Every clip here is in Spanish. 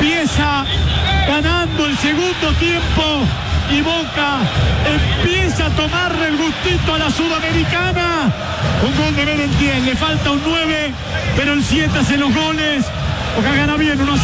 empieza ganando el segundo tiempo y Boca empieza a tomarle el gustito a la Sudamericana. Un gol de Merentiel, le falta un 9, pero el 7 hace los goles. Boca gana bien 1-0.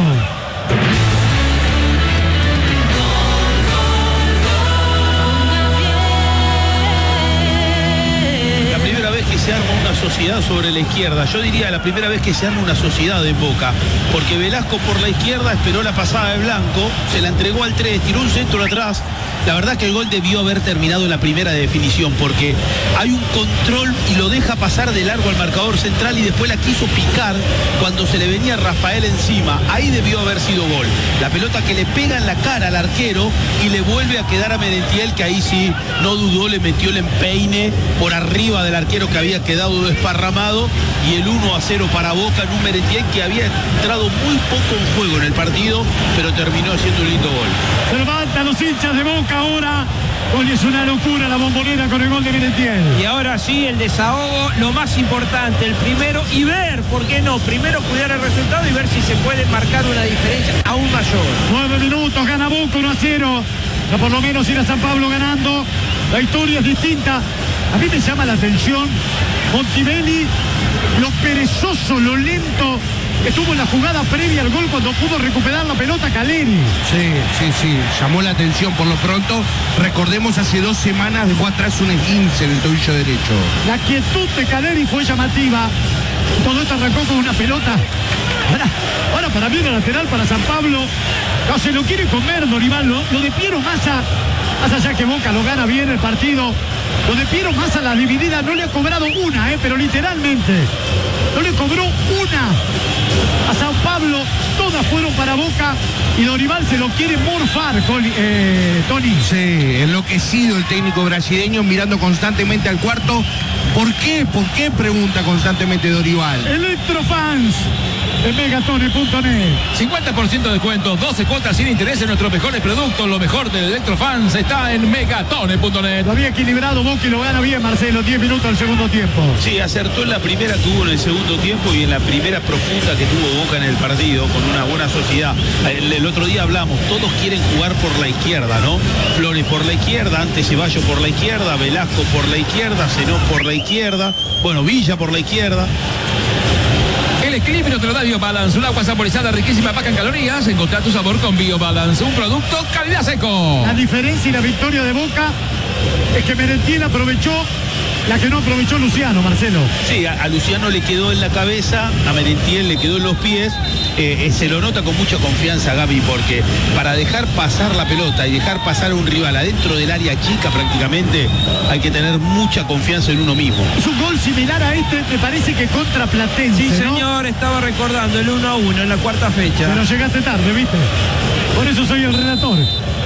Que se arma una sociedad sobre la izquierda. Yo diría la primera vez que se arma una sociedad en Boca, porque Velasco por la izquierda esperó la pasada de Blanco, se la entregó al 3, tiró un centro atrás. La verdad que el gol debió haber terminado en la primera de definición, porque hay un control y lo deja pasar de largo al marcador central y después la quiso picar cuando se le venía Rafael encima. Ahí debió haber sido gol. La pelota que le pega en la cara al arquero y le vuelve a quedar a Merentiel, que ahí sí no dudó, le metió el empeine por arriba del arquero que había quedado desparramado, y el 1-0 para Boca en un Merentiel que había entrado muy poco en juego en el partido, pero terminó haciendo un lindo gol. Se levantan los hinchas de Boca ahora. Hoy es una locura la Bombonera con el gol de Merentiel. Y ahora sí, el desahogo, lo más importante, el primero, y ver, ¿por qué no? Primero cuidar el resultado y ver si se puede marcar una diferencia aún mayor. 9 minutos, gana Boca 1-0. Ya por lo menos ir a San Pablo ganando. La historia es distinta. A mí me llama la atención Montibelli, lo perezoso, lo lento que estuvo en la jugada previa al gol cuando pudo recuperar la pelota Caleri. Sí, llamó la atención por lo pronto. Recordemos, hace 2 semanas dejó atrás un esguince en el tobillo derecho. La quietud de Caleri fue llamativa. Todo esto arrancó con una pelota. Ahora para mí la lateral para San Pablo. No, se lo quiere comer Dorival. Lo de Piero Massa, más allá que Boca lo gana bien el partido, lo de Piero Massa, la dividida, no le ha cobrado una, pero literalmente no le cobró una a San Pablo. Todas fueron para Boca y Dorival se lo quiere morfar, Tony. Sí, enloquecido el técnico brasileño, mirando constantemente al cuarto. ¿Por qué? ¿Por qué? Pregunta constantemente Dorival. Electrofans en megatone.net. 50% de descuento, 12 cuotas sin interés en nuestros mejores productos. Lo mejor de Electrofans está en megatone.net. Lo había equilibrado Boca y lo gana bien Marcelo. 10 minutos del segundo tiempo. Sí, acertó en la primera que hubo en el segundo tiempo y en la primera profunda que tuvo Boca en el partido, con una buena sociedad. El otro día hablamos, todos quieren jugar por la izquierda, ¿no? Flores por la izquierda, antes Ceballos por la izquierda, Velasco por la izquierda, Zenón por la izquierda, bueno, Villa por la izquierda. El equilibrio te lo da BioBalance, un agua saborizada riquísima, baja en calorías. Encontrá tu sabor con BioBalance, un producto calidad seco. La diferencia y la victoria de Boca es que Merentiel aprovechó la que no aprovechó Luciano, Marcelo. Sí, a Luciano le quedó en la cabeza, a Merentiel le quedó en los pies. Se lo nota con mucha confianza Gaby, porque para dejar pasar la pelota y dejar pasar a un rival adentro del área chica prácticamente, hay que tener mucha confianza en uno mismo. Es un gol similar a este, me parece que contra Platense. Sí, ¿no? señor, estaba recordando el 1-1 en la cuarta fecha. Pero llegaste tarde, ¿viste? Por eso soy el relator.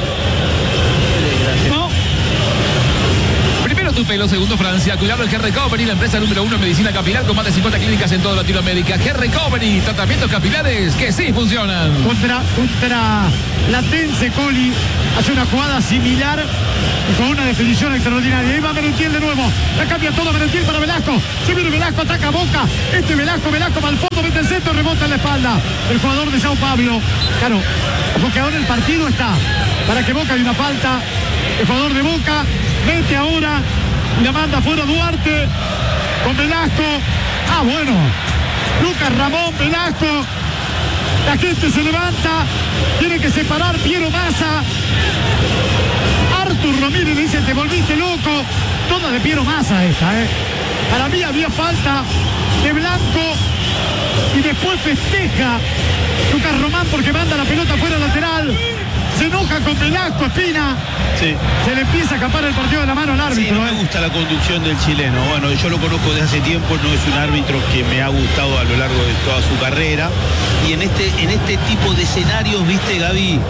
¿No? Primero tu pelo, segundo Francia. Cuidado el G-Recovery, la empresa número 1 en medicina capilar con más de 50 clínicas en toda Latinoamérica. G-Recovery, tratamientos capilares que sí funcionan. Contra Platense, Coli hace una jugada similar con una definición extraordinaria. Ahí va Merentiel de nuevo. La cambia todo Merentiel para Velasco. Se viene Velasco, ataca Boca. Velasco para el fondo, mete el centro, rebota en la espalda. El jugador de Sao Paulo. Claro, porque ahora el partido está para que Boca haya una falta. El jugador de Boca mete ahora y la manda fuera Duarte con Velasco. Ah, bueno. Lucas Ramón, Velasco. La gente se levanta. Tiene que separar Piero Massa. Artur Ramírez le dice, te volviste loco. Toda de Piero Massa esta, Para mí había falta de Blanco y después festeja Lucas Román porque manda la pelota fuera lateral. Se enoja con Velasco, Espina. Sí. Se le empieza a escapar el partido de la mano al árbitro. Sí, no me gusta la conducción del chileno. Bueno, yo lo conozco desde hace tiempo, no es un árbitro que me ha gustado a lo largo de toda su carrera. Y en este tipo de escenarios, viste, Gaby.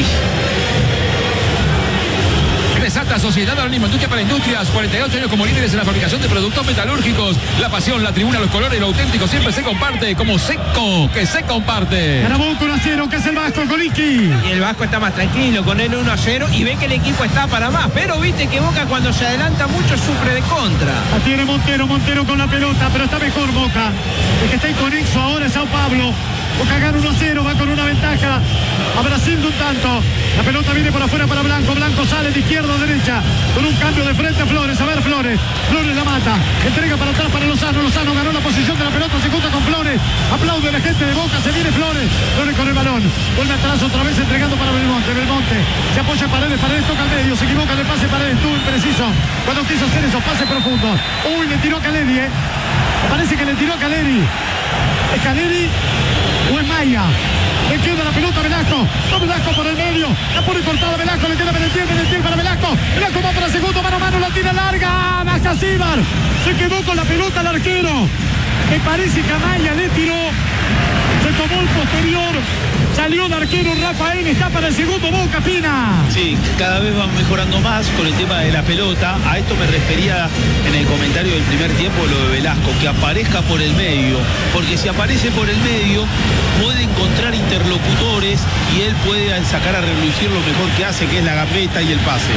Resata Sociedad Anónima Industria para Industrias, 48 años como líderes en la fabricación de productos metalúrgicos. La pasión, la tribuna, los colores, lo auténtico siempre se comparte, como Seco, que se comparte. Ganó 1-0, que es el Vasco, Coliqui. Y el Vasco está más tranquilo con el 1-0 y ve que el equipo está para más. Pero viste que Boca cuando se adelanta mucho sufre de contra. La tiene Montero con la pelota, pero está mejor Boca. El que está inconexo ahora es Sao Paulo. Boca gana 1-0, va con una ventaja a Brasil de un tanto. La pelota viene por afuera para Blanco. Blanco sale de izquierda a derecha con un cambio de frente a Flores. A ver, Flores la mata, entrega para atrás para Lozano. Lozano ganó la posición de la pelota, se junta con Flores, aplaude a la gente de Boca, se viene Flores con el balón, vuelve atrás otra vez entregando para Belmonte se apoya Paredes toca al medio, se equivoca en el pase Paredes, estuvo impreciso cuando quiso hacer esos pases profundos. Uy, le tiró a Caleri, parece que le tiró a Caleri. ¿Es Caleri o es Maya? Le queda la pelota a Velasco. Va Velasco por el medio. La pone cortada a Velasco. Le queda Merentiel para Velasco. Velasco va para segundo. Mano a mano. La tira larga. Baja Sibar. Se quedó con la pelota el arquero. Me parece que Amaya le tiró. Se tomó el posterior. Salió de arquero Rafael. Está para el segundo Boca, Pina. Sí, cada vez van mejorando más con el tema de la pelota. A esto me refería en el comentario del primer tiempo, lo de Velasco, que aparezca por el medio, porque si aparece por el medio puede encontrar interlocutores y él puede sacar a relucir lo mejor que hace, que es la gambeta y el pase.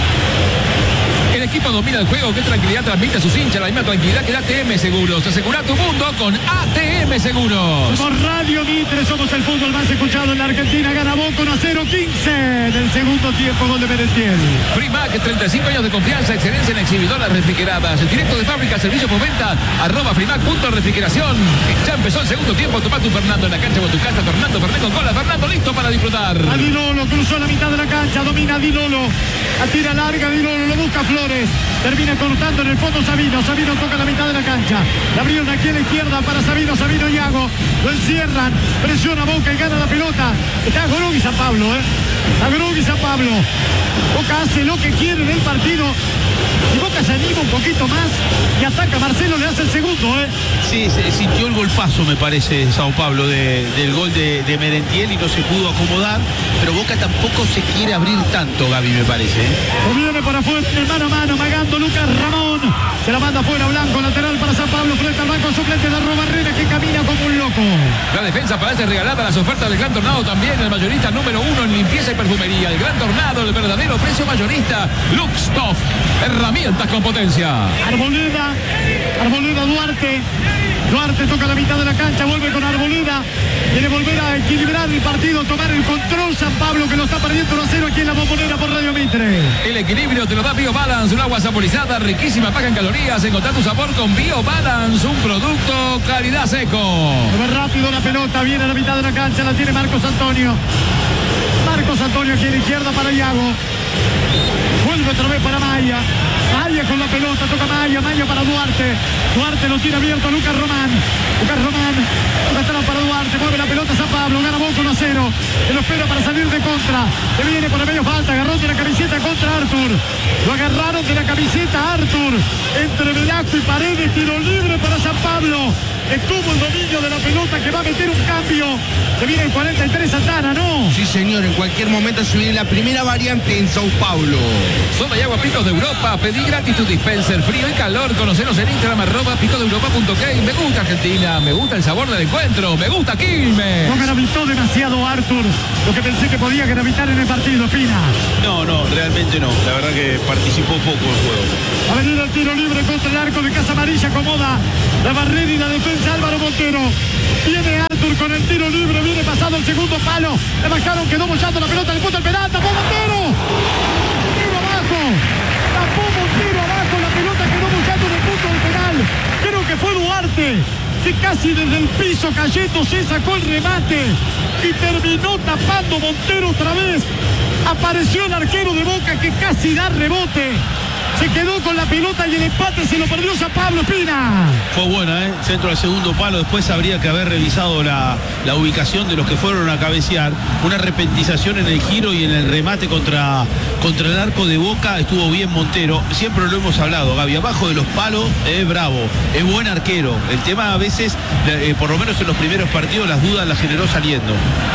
El equipo domina el juego. ¿Qué tranquilidad transmite a sus hinchas? La misma tranquilidad que el ATM Seguros. Asegura tu mundo con ATM Seguros. Somos Radio Mitre, somos el fútbol más escuchado en la Argentina. Gana Boca 1-0-15 del segundo tiempo, gol de Merentiel. Frimac, 35 años de confianza, excelencia en exhibidoras refrigeradas. El directo de fábrica, servicio por venta, @frimac.refrigeración. Ya empezó el segundo tiempo. Tomá tu Fernando en la cancha con tu casa. Fernando Fernández con cola. Fernando listo para disfrutar. A Di Lolo, cruzó la mitad de la cancha, domina Di Lolo. A tira larga, Di Lolo, lo busca Flores. Termina cortando en el fondo Sabino. Sabino toca la mitad de la cancha. La abrieron aquí a la izquierda para Sabino. Sabino y Iago. Lo encierran. Presiona Boca y gana la pelota. Está Gorogui San Pablo, Está Gorogui San Pablo. Boca hace lo que quiere en el partido. Y Boca se anima un poquito más y ataca. Marcelo le hace el segundo, Sí, se sintió el golpazo, me parece, Sao Paulo, del gol de Merentiel y no se pudo acomodar. Pero Boca tampoco se quiere abrir tanto, Gaby, me parece. Se viene para afuera en el mano a mano, magando Lucas Ramón. Se la manda afuera Blanco, lateral para San Pablo, frente al banco suplente de Robarrena, que camina como un loco. La defensa parece regalada. Las ofertas del Gran Tornado también. El mayorista número 1 en limpieza y perfumería. El Gran Tornado, el verdadero precio mayorista. Luxtoff, herramientas con potencia. Arboleda Duarte toca la mitad de la cancha, vuelve con Arboleda. Quiere volver a equilibrar el partido, tomar el control San Pablo, que lo está perdiendo 1-0 aquí en la Bombonera por Radio Mitre. El equilibrio te lo da BioBalance, un agua saborizada, riquísima, baja en calorías. Encontrar tu sabor con BioBalance, un producto calidad seco. Mueve rápido la pelota, viene a la mitad de la cancha, la tiene Marcos Antonio. Marcos Antonio aquí a la izquierda para Iago. Vuelve otra vez para Maya. Maya con la pelota, toca Maya para Duarte. Duarte lo tira abierto a Lucas Román. Toca atrás para Duarte, mueve la pelota San Pablo, gana Boca 1-0. Él lo espera para salir de contra. Le viene por el medio, falta, agarrón de la camiseta contra Artur. Lo agarraron de la camiseta Artur. Entre Velasco y Paredes, tiro libre para San Pablo. Estuvo el dominio de la pelota, que va a meter un cambio. Se viene el 43 Santana, ¿no? Sí, señor, en cualquier momento se viene la primera variante en Sao Paulo. Soda y agua Picos de Europa. Pedí gratis tu dispenser, frío y calor. Conocenos en Instagram @picosdeeuropa.k. Me gusta Argentina, me gusta el sabor del encuentro, me gusta Quilmes. No gravitó demasiado Artur, lo que pensé que podía gravitar en el partido, Pina. No, realmente no. La verdad que participó poco el juego. Va a venir el tiro libre contra el arco de Casa Amarilla, acomoda la barrera y la defensa Álvaro Montero. Viene Artur con el tiro libre, viene pasado el segundo palo. Le bajaron, quedó bollando la pelota, le puso el penal, tapó Montero. Tiro abajo, tapó Montero abajo, la pelota quedó bollando en el punto del penal. Creo que fue Duarte, que casi desde el piso cayendo se sacó el remate y terminó tapando Montero otra vez. Apareció el arquero de Boca, que casi da rebote. Se quedó con la pelota y el empate se lo perdió San Pablo, Pina. Fue buena, centro al segundo palo. Después habría que haber revisado la ubicación de los que fueron a cabecear. Una repentización en el giro y en el remate contra el arco de Boca. Estuvo bien Montero. Siempre lo hemos hablado, Gaby. Abajo de los palos es bravo, es buen arquero. El tema a veces, por lo menos en los primeros partidos, las dudas las generó saliendo.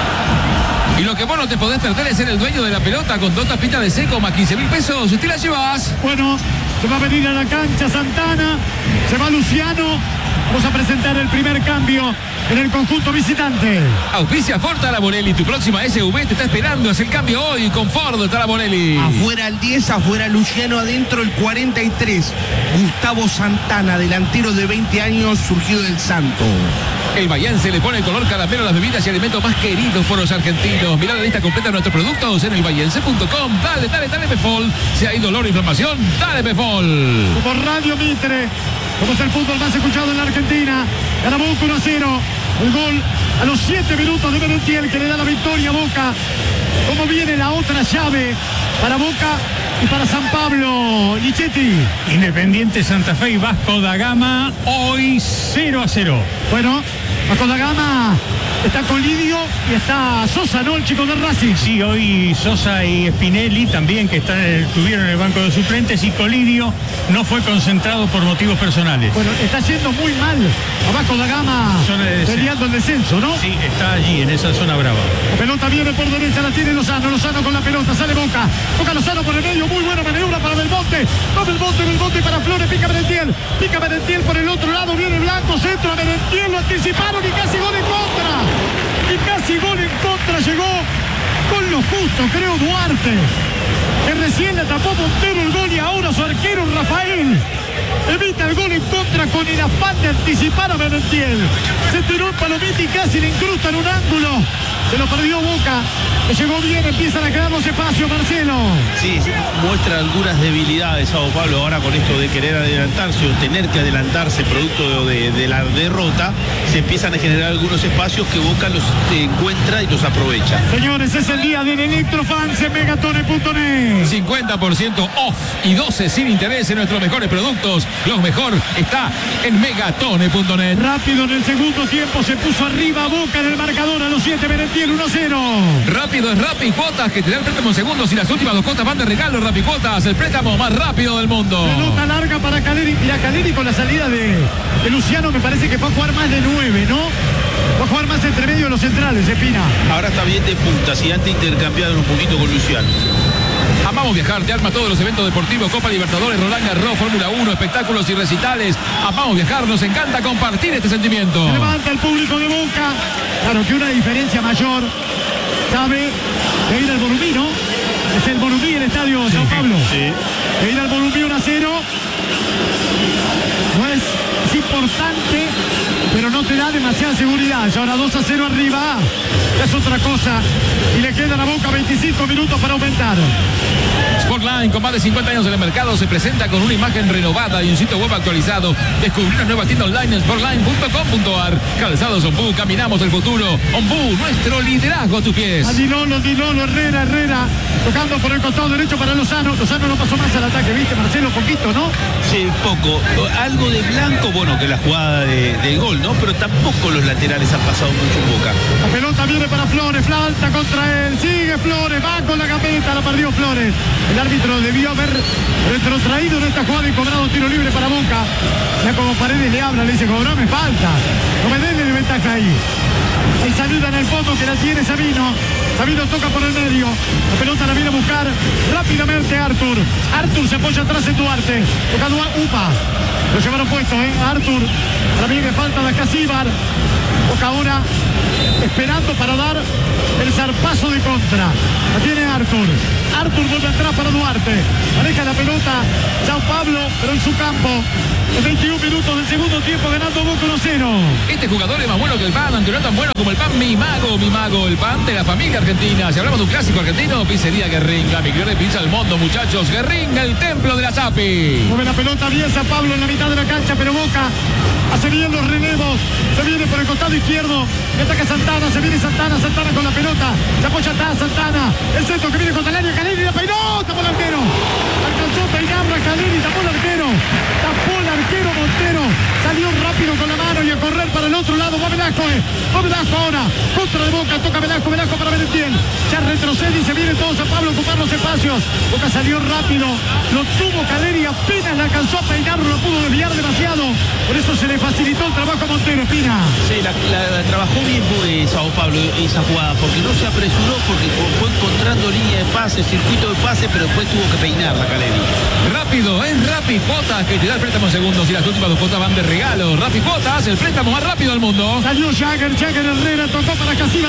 Y lo que vos no te podés perder es ser el dueño de la pelota con 2 tapitas de seco más 15.000 pesos. Si te la llevas. Bueno, se va a venir a la cancha Santana, se va Luciano. Vamos a presentar el primer cambio en el conjunto visitante. Auspicia Ford Taraborelli, tu próxima SUV te está esperando. Es el cambio hoy con Ford Taraborelli. Afuera el 10, afuera Luciano, adentro el 43. Gustavo Santana, delantero de 20 años, surgido del Santo. El Bahiense le pone el color caramelo a las bebidas y alimentos más queridos por los argentinos. Mirá la lista completa de nuestros productos en elbahiense.com. Dale, Pefol. Si hay dolor o inflamación, dale, Pefol. Como Radio Mitre, como es el fútbol más escuchado en la Argentina. Gana Boca 1-0. El gol a los 7 minutos de Merentiel, que le da la victoria a Boca. ¿Cómo viene la otra llave para Boca y para San Pablo? Lichetti. Independiente Santa Fe y Vasco da Gama, hoy 0-0. Bueno, Vasco da Gama está con Lidio y está Sosa, ¿no? El chico del Racing. Sí, hoy Sosa y Spinelli también, que estuvieron en el banco de suplentes, y Colidio no fue concentrado por motivos personales. Bueno, está yendo muy mal a Vasco da Gama, peleando el descenso, ¿no? Sí, está allí, en esa zona brava. La pelota viene por derecha, la tiene Lozano con la pelota, sale Boca Lozano por el medio, muy buena maniobra para Belmonte, va Belmonte para Flores, pica Merentiel por el otro lado, viene Blanco, centro a Merentiel, lo anticiparon y casi gol en contra, llegó con lo justo, creo, Duarte, que recién le tapó Montero el gol y ahora su arquero Rafael evita el gol en contra con el afán de anticipar a Merentiel. Se tiró el palomita y casi le incrusta en un ángulo. Se lo perdió Boca, que llegó bien, empiezan a quedar los espacios, Marcelo. Sí, muestra algunas debilidades Sao Paulo ahora con esto de querer adelantarse o tener que adelantarse producto de la derrota. Se empiezan a generar algunos espacios que Boca los encuentra y los aprovecha. Señores, es el día del Electrofans en megatone.net. 50% off y 12 sin interés en nuestros mejores productos. Lo mejor está en megatone.net. Rápido en el segundo tiempo se puso arriba Boca en el marcador a los 7, Merentiel 1-0. Rápido es Rappi Cuotas, que te da el préstamo en segundos y las últimas 2 cuotas van de regalo. Rappi Cuotas, el préstamo más rápido del mundo. Pelota larga para Caleri. Mira, Caleri con la salida de Luciano me parece que fue a jugar más de 9, ¿no? Va a jugar más entre medio de los centrales, Espina. Ahora está bien de puntas y antes intercambiaron un poquito con Luciano. Amamos viajar, te arma todos los eventos deportivos, Copa Libertadores, Roland Garros, Fórmula 1, espectáculos y recitales. Amamos viajar, nos encanta compartir este sentimiento. Se levanta el público de Boca. Claro que una diferencia mayor sabe de ir al Morumbí, ¿no? Es el Morumbí, el estadio Sao Paulo. Sí. De ir al Morumbí 1-0. No es importante, pero no te da demasiada seguridad. Y ahora 2-0 arriba. Es otra cosa. Y le quedan a Boca 25 minutos para aumentar. Sportline, con más de 50 años en el mercado, se presenta con una imagen renovada y un sitio web actualizado. Descubrí una nueva tienda online en sportline.com.ar. Calzados Ombú, caminamos el futuro. Ombú, nuestro liderazgo a tus pies. A Dinolo, Herrera, tocando por el costado derecho para Lozano. Lozano no pasó más al ataque, ¿viste, Marcelo? Poquito, ¿no? Sí, poco. Algo de Blanco, bueno, que la jugada del gol, ¿no? Pero tampoco los laterales han pasado mucho en Boca. La pelota viene para Flores, falta contra él, sigue Flores, va con la gambeta, la perdió Flores. El árbitro debió haber retrotraído en esta jugada y cobrado tiro libre para Boca. Ya como Paredes le habla, le dice, cobrame falta, no me den de ventaja ahí. Hay salida en el fondo que la tiene Sabino. Sabino toca por el medio. La pelota la viene a buscar rápidamente Artur. Artur se apoya atrás en Duarte. Tocando a Upa. Lo llevaron puesto, Artur. Ahora viene falta de Casíbar. Boca ahora esperando para dar el zarpazo de contra. La tiene Artur. Artur vuelve atrás para Duarte. Maneja la pelota Sao Paulo, pero en su campo. En 21 minutos del segundo tiempo, ganando Boca 1-0. Este jugador es más bueno que el pan, aunque no tan bueno como el pan. Mi mago, el pan de la familia argentina. Si hablamos de un clásico argentino, pizzería Guerrín, la mejor de pizza del mundo, muchachos. Guerrín, el templo de la Zapi. Mueve la pelota bien Sao Paulo en la mitad de la cancha, pero Boca hace bien los relevos. Se viene por el costado izquierdo. Ataca Santana, se viene Santana con la pelota. Se apoya atrás Santana. El centro que viene contra el área, Caleri la peinó, tapó el arquero. Alcanzó a peinarlo a Caleri, tapó el arquero. Tapó el arquero Montero. Salió rápido con la mano y a correr para el otro lado. Va Velasco ahora. Contra de Boca, toca Velasco para Merentiel. Ya retrocede y se viene todos a Pablo a ocupar los espacios. Boca salió rápido. Lo tuvo Caleri, apenas le alcanzó a peinarlo, lo pudo desviar demasiado. Por eso se le facilitó el trabajo a Montero, Espina. Sí, la trabajó bien Sao Paulo esa jugada, porque no se apresuró, porque fue encontrando línea de pase, circuito de pase, pero después tuvo que peinarla Caleri. Rápido, es Rappi Cuotas que te da el préstamo en segundos y las últimas 2 cuotas van de regalo. Rappi Cuotas, el préstamo más rápido del mundo. Salió Jagger Herrera, tocó para Casíbar,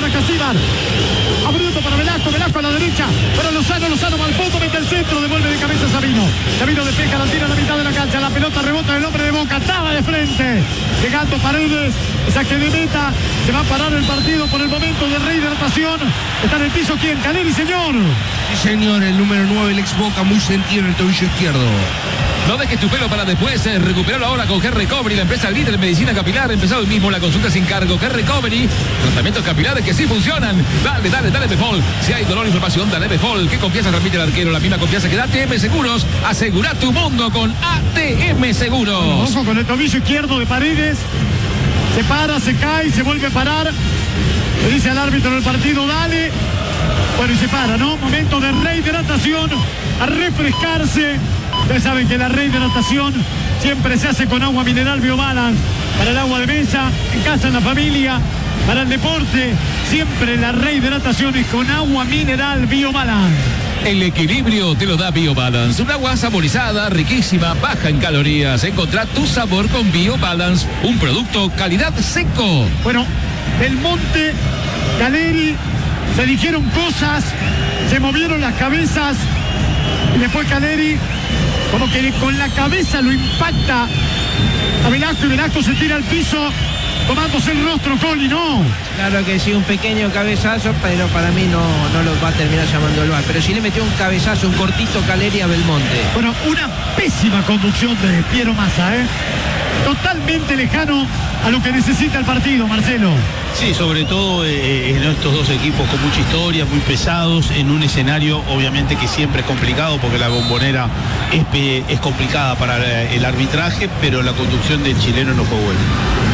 abriendo para Velasco a la derecha, para Lozano va al fondo, mete el centro, devuelve de cabeza Sabino despeja, la tira a la mitad de la cancha, la pelota rebota del hombre de Boca, estaba de frente, llegando Paredes, saque de meta, se va a parar el partido por el momento de rehidratación. Está en el piso, ¿quién? Caleri, señor. Sí, señor, el número 9, el ex Boca, muy sentido en el tobillo izquierdo. No dejes tu pelo para después, recuperarlo ahora con Hair Recovery, la empresa líder en medicina capilar. Empezado hoy mismo la consulta sin cargo. Hair Recovery, tratamientos capilares que sí funcionan. Dale Befol. Si hay dolor o inflamación, dale Befol. ¿Qué confianza transmite el arquero? La misma confianza que da ATM Seguros. Asegura tu mundo con ATM Seguros. Ojo con el tobillo izquierdo de Paredes. Se para, se cae, se vuelve a parar. Le dice al árbitro del partido, dale. Bueno, y se para, ¿no? Momento de rehidratación, a refrescarse. Ustedes saben que la rehidratación siempre se hace con agua mineral Biobalance. Para el agua de mesa, en casa, en la familia, para el deporte, siempre la rehidratación es con agua mineral Biobalance. El equilibrio te lo da BioBalance. Un agua saborizada, riquísima, baja en calorías. Encontrá tu sabor con BioBalance, un producto calidad seco. Bueno, Belmonte, Caleri, se dijeron cosas, se movieron las cabezas y después Caleri como que con la cabeza lo impacta a Velasco y Velasco se tira al piso tomándose el rostro, Coli, ¿no? Claro que sí, un pequeño cabezazo, pero para mí no lo va a terminar llamando el VAR. Pero sí le metió un cabezazo, un cortito Caleri a Belmonte. Bueno, una pésima conducción de Piero Massa, totalmente lejano a lo que necesita el partido, Marcelo. Sí, sobre todo en estos dos equipos con mucha historia, muy pesados, en un escenario obviamente que siempre es complicado porque la Bombonera es complicada para el arbitraje, pero la conducción del chileno no fue buena.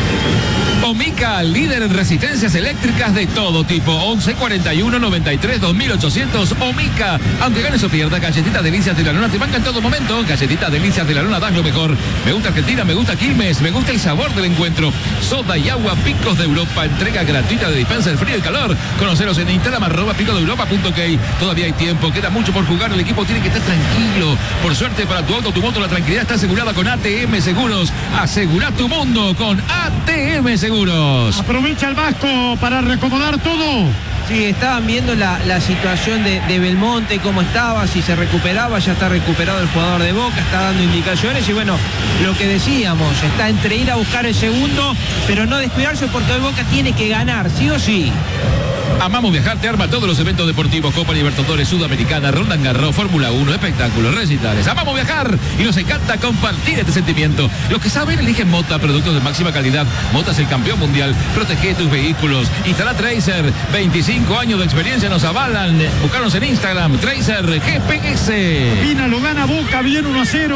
Omica, líder en resistencias eléctricas de todo tipo. 11 41 93 2800. Omica. Aunque ganes o pierdas, galletitas delicias de la luna te banca en todo momento. Galletitas delicias de la luna, das lo mejor. Me gusta Argentina, me gusta Quilmes, me gusta el sabor del encuentro. Soda y agua Picos de Europa. Entrega gratuita de dispensa del frío y calor. Conoceros en Instagram @picosdeeuropa.ok. Todavía hay tiempo, queda mucho por jugar. El equipo tiene que estar tranquilo. Por suerte para tu auto, tu moto, la tranquilidad está asegurada con ATM Seguros. Asegura tu mundo con ATM Seguros. Aprovecha el Vasco para reacomodar todo. Sí, estaban viendo la situación de Belmonte, cómo estaba, si se recuperaba, ya está recuperado el jugador de Boca, está dando indicaciones y bueno, lo que decíamos, está entre ir a buscar el segundo, pero no descuidarse porque hoy Boca tiene que ganar, sí o sí. Amamos Viajar te arma todos los eventos deportivos, Copa Libertadores, Sudamericana, Roland Garros, Fórmula 1, espectáculos, recitales. Amamos viajar y nos encanta compartir este sentimiento. Los que saben eligen Mota, productos de máxima calidad. Mota es el campeón mundial. Protege tus vehículos. Instala Tracer. 25 años de experiencia nos avalan. Buscarnos en Instagram, Tracer GPS. Pina lo gana Boca, bien 1-0.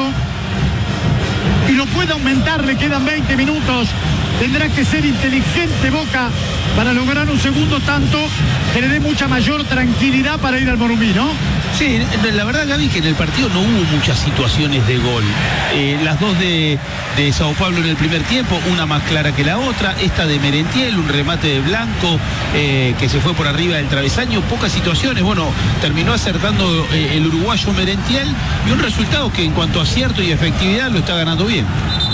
Y lo puede aumentar, le quedan 20 minutos. Tendrá que ser inteligente Boca para lograr un segundo tanto que le dé mucha mayor tranquilidad para ir al Morumbi, ¿no? Sí, la verdad, Gaby, que en el partido no hubo muchas situaciones de gol. Las dos de Sao Paulo en el primer tiempo, una más clara que la otra. Esta de Merentiel, un remate de Blanco que se fue por arriba del travesaño. Pocas situaciones. Bueno, terminó acertando el uruguayo Merentiel y un resultado que en cuanto a acierto y efectividad lo está ganando bien.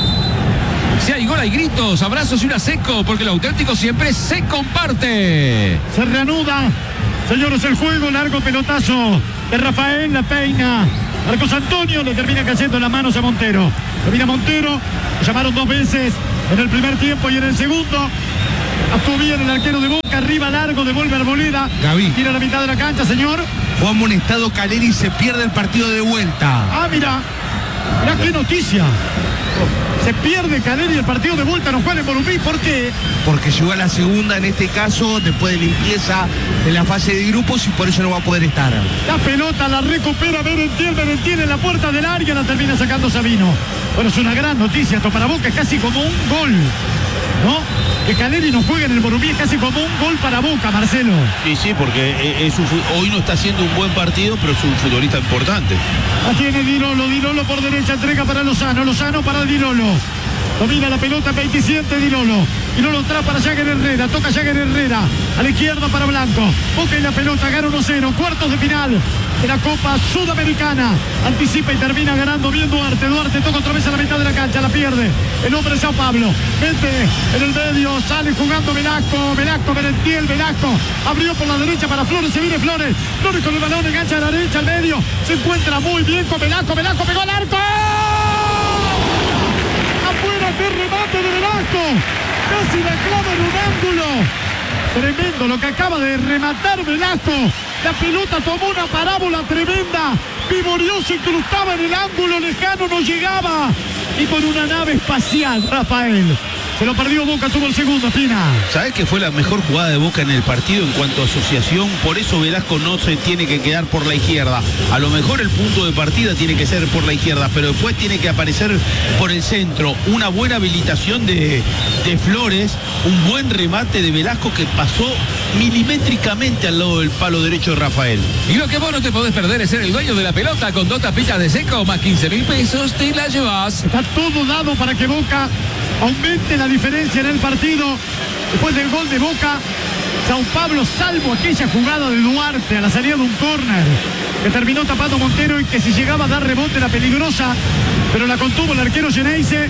Si hay gol, hay gritos, abrazos y una seco, porque lo auténtico siempre se comparte. Se reanuda, señores, el juego. Largo pelotazo de Rafael, la peina Marcos Antonio, le termina cayendo las manos a Montero. Termina Montero, lo llamaron 2 veces en el primer tiempo y en el segundo. Actuó bien el arquero de Boca, arriba largo, devuelve Arboleda. Gaby. Tira a la mitad de la cancha, señor. Fue amonestado Caleri y se pierde el partido de vuelta. Ah, mira qué noticia. Se pierde Caleri el partido de vuelta, no juega en Morumbi. ¿Por qué? Porque llegó a la segunda en este caso, después de limpieza en la fase de grupos y por eso no va a poder estar. La pelota la recupera Merentiel en la puerta del área, la termina sacando Sabino. Bueno, es una gran noticia esto para Boca, es casi como un gol, ¿no? Que Caleri no juegue en el Morumbi es casi como un gol para Boca, Marcelo. Y sí, porque hoy no está haciendo un buen partido, pero es un futbolista importante. La tiene Di Lolo por derecha, entrega para Lozano para Di Lolo. Domina la pelota 27 Di Lolo. Di Lolo trae para Jagger Herrera. Toca Jagger Herrera. A la izquierda para Blanco. Boca y la pelota. Gana 1-0. Cuartos de final de la Copa Sudamericana. Anticipa y termina ganando bien Duarte. Duarte toca otra vez a la mitad de la cancha. La pierde el hombre de Sao Pablo. Mete en el medio. Sale jugando Velasco. Velasco, Merentiel. Velasco abrió por la derecha para Flores. Se viene Flores. Flores con el balón. Engancha a la derecha al medio. Se encuentra muy bien con Velasco. Velasco pegó al arco. Afuera, qué remate de Velasco. Casi la clava en un ángulo. Tremendo lo que acaba de rematar Velasco. La pelota tomó una parábola tremenda. Vivoreó, se incrustaba en el ángulo lejano, no llegaba. Y con una nave espacial, Rafael. Se lo perdió Boca, tuvo el segundo, Pina. ¿Sabés que fue la mejor jugada de Boca en el partido en cuanto a asociación? Por eso Velasco no se tiene que quedar por la izquierda. A lo mejor el punto de partida tiene que ser por la izquierda, pero después tiene que aparecer por el centro. Una buena habilitación de Flores, un buen remate de Velasco que pasó milimétricamente al lado del palo derecho de Rafael. Y lo que vos no te podés perder es ser el dueño de la pelota con 2 tapitas de seco más 15.000 pesos, te la llevas. Está todo dado para que Boca aumente la diferencia en el partido. Después del gol de Boca, Sao Pablo, salvo aquella jugada de Duarte a la salida de un córner que terminó tapando Montero y que si llegaba a dar rebote era peligrosa, pero la contuvo el arquero Geneise.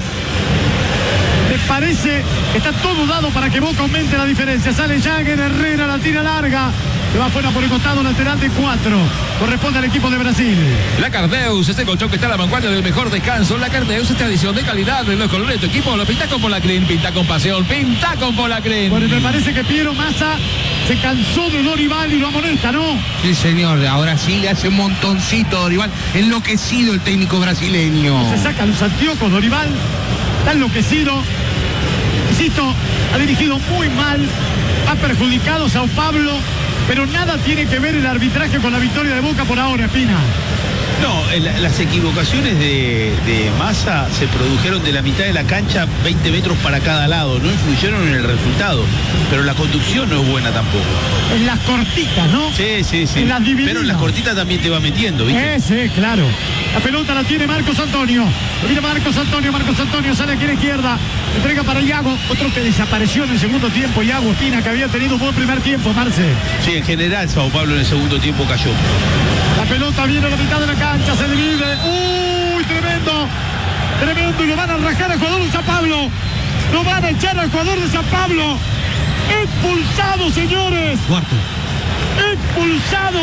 Me parece que está todo dado para que Boca aumente la diferencia. Sale Jagger Herrera, la tira larga. Se va fuera por el costado lateral de 4. Corresponde al equipo de Brasil. La Cardeus, ese colchón que está a la vanguardia del mejor descanso. La Cardeus es tradición de calidad de los colores de tu equipo. Lo pinta con Polacrin, pinta con pasión, pinta con Polacrin. Bueno, me parece que Piero Massa se cansó de Dorival y lo amonesta, ¿no? Sí, señor. Ahora sí le hace un montoncito Dorival. Enloquecido el técnico brasileño. Se saca los anteojos Dorival. Está enloquecido. Insisto, ha dirigido muy mal. Ha perjudicado a Sao Pablo. Pero nada tiene que ver el arbitraje con la victoria de Boca por ahora, Espina. No, las equivocaciones de Massa se produjeron de la mitad de la cancha, 20 metros para cada lado. No influyeron en el resultado. Pero la conducción no es buena tampoco. En las cortitas, ¿no? Sí. En las divididas. Pero en las cortitas también te va metiendo, ¿viste? Sí, claro. La pelota la tiene Marcos Antonio. Mira Marcos Antonio sale aquí a la izquierda. Entrega para Iago. Otro que desapareció en el segundo tiempo. Iago Espina, que había tenido un buen primer tiempo, Marce. Sí, en general Sao Pablo en el segundo tiempo cayó. La pelota viene a la mitad de la cancha, se divide. ¡Uy, tremendo! Tremendo, y lo van a rajar al jugador de Sao Pablo. Lo van a echar al jugador de Sao Pablo. Expulsado, señores. Duarte. Expulsado.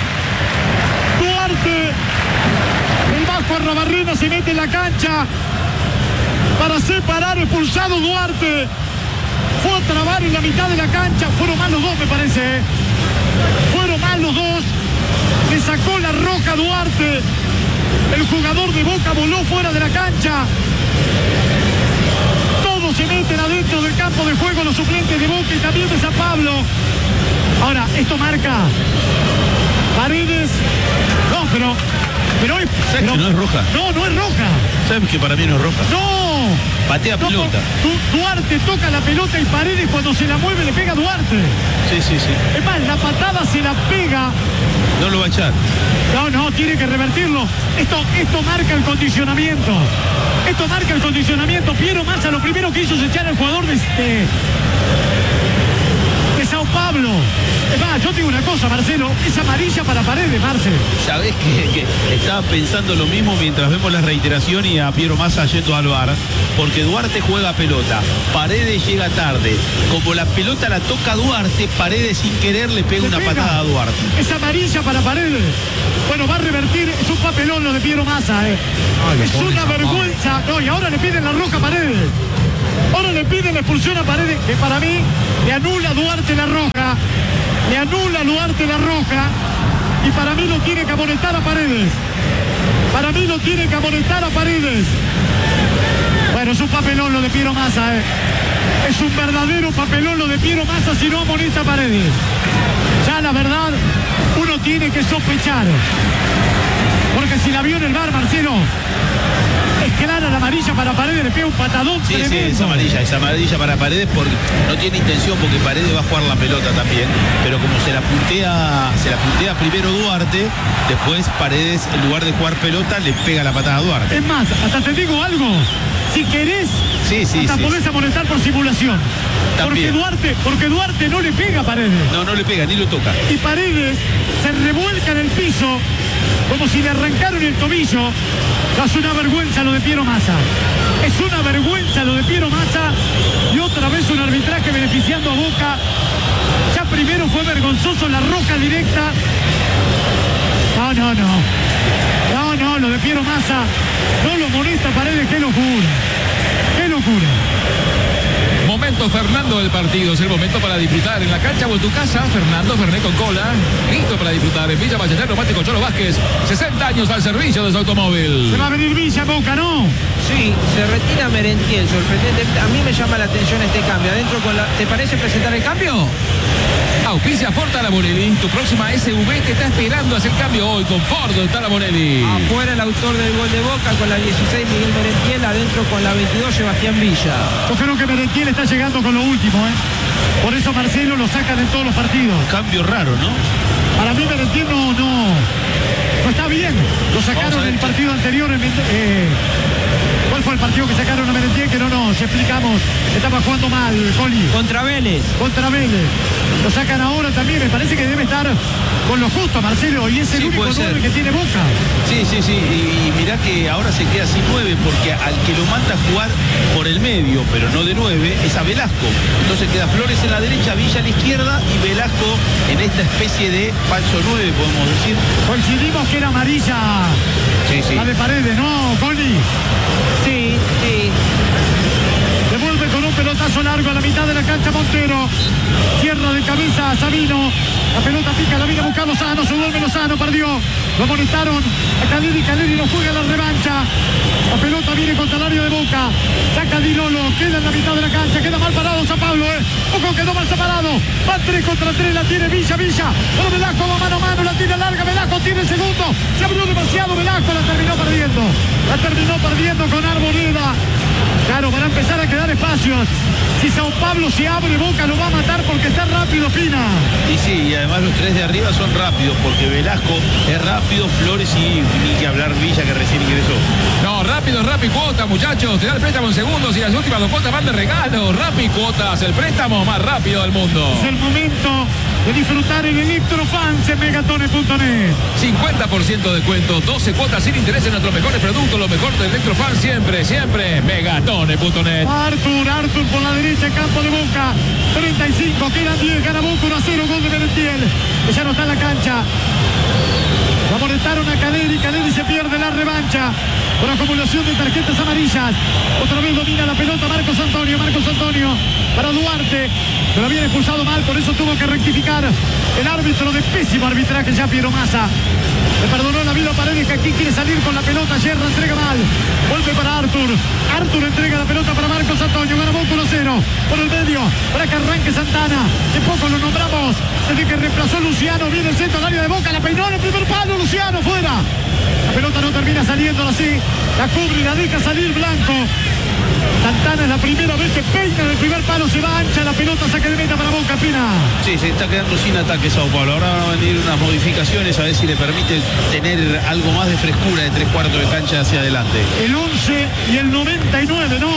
Duarte. El Vasco Arrabarrena se mete en la cancha para separar. Expulsado Duarte. Fue a trabar en la mitad de la cancha. Fueron mal los dos, me parece. Fueron mal los dos. Le sacó la roja a Duarte. El jugador de Boca voló fuera de la cancha. Todos se meten adentro del campo de juego, los suplentes de Boca y también de Sao Pablo. Ahora, esto marca Paredes. No, pero ¿Sabes que no es roja? No es roja. ¿Sabes que para mí no es roja? No. Patea pelota. Duarte toca la pelota y Paredes cuando se la mueve le pega a Duarte. Sí. Es más, la patada se la pega. No lo va a echar. No, tiene que revertirlo. Esto marca el condicionamiento. Esto marca el condicionamiento. Piero Massa lo primero que hizo es echar al jugador de Sao Pablo. Es más, yo te digo una cosa, Marcelo, es amarilla para Paredes, Marcelo. Sabés que estaba pensando lo mismo mientras vemos la reiteración y a Piero Massa yendo al VAR, porque Duarte juega pelota, Paredes llega tarde, como la pelota la toca Duarte, Paredes sin querer le pega una patada a Duarte. Es amarilla para Paredes. Bueno, va a revertir, es un papelón lo de Piero Massa, es una vergüenza. No, y ahora le piden la roja a Paredes. Ahora le piden la expulsión a Paredes, que para mí le anula a Duarte la roja. Le anula a Duarte la roja. Y para mí lo tiene que amonestar a Paredes. Para mí lo tiene que amonestar a Paredes. Bueno, es un papelón lo de Piero Massa, Es un verdadero papelón lo de Piero Massa si no amonesta a Paredes. Ya la verdad, uno tiene que sospechar. Porque si la vio en el VAR, Marcelo, es clara la amarilla para Paredes, le pega un patadón tremendo. Sí, es amarilla para Paredes porque no tiene intención, porque Paredes va a jugar la pelota también, pero como se la puntea primero Duarte, después Paredes, en lugar de jugar pelota, le pega la patada a Duarte. Es más, hasta te digo algo, si querés, hasta podés amonestar por simulación. Porque Duarte no le pega a Paredes. No le pega, ni lo toca. Y Paredes se revuelca en el piso como si le arrancaron el tobillo. Es una vergüenza lo de Piero Massa. Es una vergüenza lo de Piero Massa. Y otra vez un arbitraje beneficiando a Boca. Ya primero fue vergonzoso la roja directa. No, lo de Piero Massa. No lo molesta Paredes, qué locura. Qué locura. Momento Fernando del partido, es el momento para disfrutar en la cancha o en tu casa. Fernando Fernet con cola, listo para disfrutar en Villa Ballester, Neumático Cholo Vázquez, 60 años al servicio de su automóvil. Se va a venir Villa, Boca, ¿no? Sí, se retira Merentiel, sorprendente. A mí me llama la atención este cambio. Adentro ¿te parece presentar el cambio? Auspicia Ford Talaborelli, tu próxima SUV te está esperando a hacer cambio hoy con Ford Talaborelli. Afuera el autor del gol de Boca con la 16 Miguel Merentiel, adentro con la 22 Sebastián Villa. Yo creo que Merentiel está llegando con lo último, por eso Marcelo lo sacan en todos los partidos. Cambio raro, ¿no? Para mí Merentiel no está bien. Lo sacaron en el partido anterior. ¿Cuál fue el partido que sacaron a Merentiel? Que no nos explicamos. Estaba jugando mal, Coli. Contra Vélez. Lo sacan ahora también. Me parece que debe estar con lo justo, Marcelo. Y es el único 9 que tiene Boca. Sí. Y mirá que ahora se queda sin 9 porque al que lo manda a jugar por el medio, pero no de 9, es a Velasco. Entonces queda Flores en la derecha, Villa a la izquierda y Velasco en esta especie de falso 9, podemos decir. Coincidimos que era amarilla. Sí. La de Paredes, ¿no, Coli? Sí. Devuelve con un pelotazo largo a la mitad de la cancha Montero. Cierra de cabeza a Sabino. La pelota pica, la viene a buscar Lozano. Se duerme Lozano, perdió. Lo amonestaron a Caleri. Caleri no juega la revancha. La pelota viene contra el área de Boca. Saca Di Lolo. Queda en la mitad de la cancha. Queda mal parado San Pablo. Ojo, quedó mal separado. Va 3 contra 3. La tiene Villa. Pero Velasco va mano a mano. La tira larga. Velasco tiene el segundo. Se abrió demasiado Velasco. La terminó perdiendo con Arboleda. Claro, para empezar a quedar espacios. Si Sao Paulo se abre, Boca lo va a matar porque está rápido, Pina. Y sí, y además los 3 de arriba son rápidos, porque Velasco es rápido, Flores y ni que hablar Villa, que recién ingresó. No, rápido, Cuota, muchachos. Te da el préstamo en segundos y las últimas 2 cuotas van de regalo. Rappi Cuotas, el préstamo más rápido del mundo. Es el momento de disfrutar en Electrofans en Megatone.net. 50% de descuento, 12 cuotas sin interés en nuestros mejores productos, lo mejor de Electrofans siempre. Megatone.net. Artur por la derecha, campo de Boca. 35, quedan 10, gana Boca 1-0, gol de Merentiel, que ya no está en la cancha. Lo amonestaron a Caleri se pierde la revancha por acumulación de tarjetas amarillas. Otra vez domina la pelota Marcos Antonio para Duarte, pero había expulsado mal, por eso tuvo que rectificar el árbitro de pésimo arbitraje ya Piero Massa. Le perdonó la vida a Paredes, que aquí quiere salir con la pelota. Yerra entrega mal, vuelve para Artur entrega la pelota para Marcos Antonio, gana Boca 1-0 por el medio, para que arranque Santana, que poco lo nombramos desde que reemplazó Luciano. Viene el centro al área de Boca, la peinó en el primer palo, Luciano fuera. La pelota no termina saliendo así, la cubre y la deja salir Blanco. Santana es la primera vez que peina en el primer palo, se va ancha la pelota, saque de meta para Boca, Pina. Sí, se está quedando sin ataque Sao Paulo. Ahora van a venir unas modificaciones a ver si le permite tener algo más de frescura de 3/4 de cancha hacia adelante. El 11 y el 99, ¿no?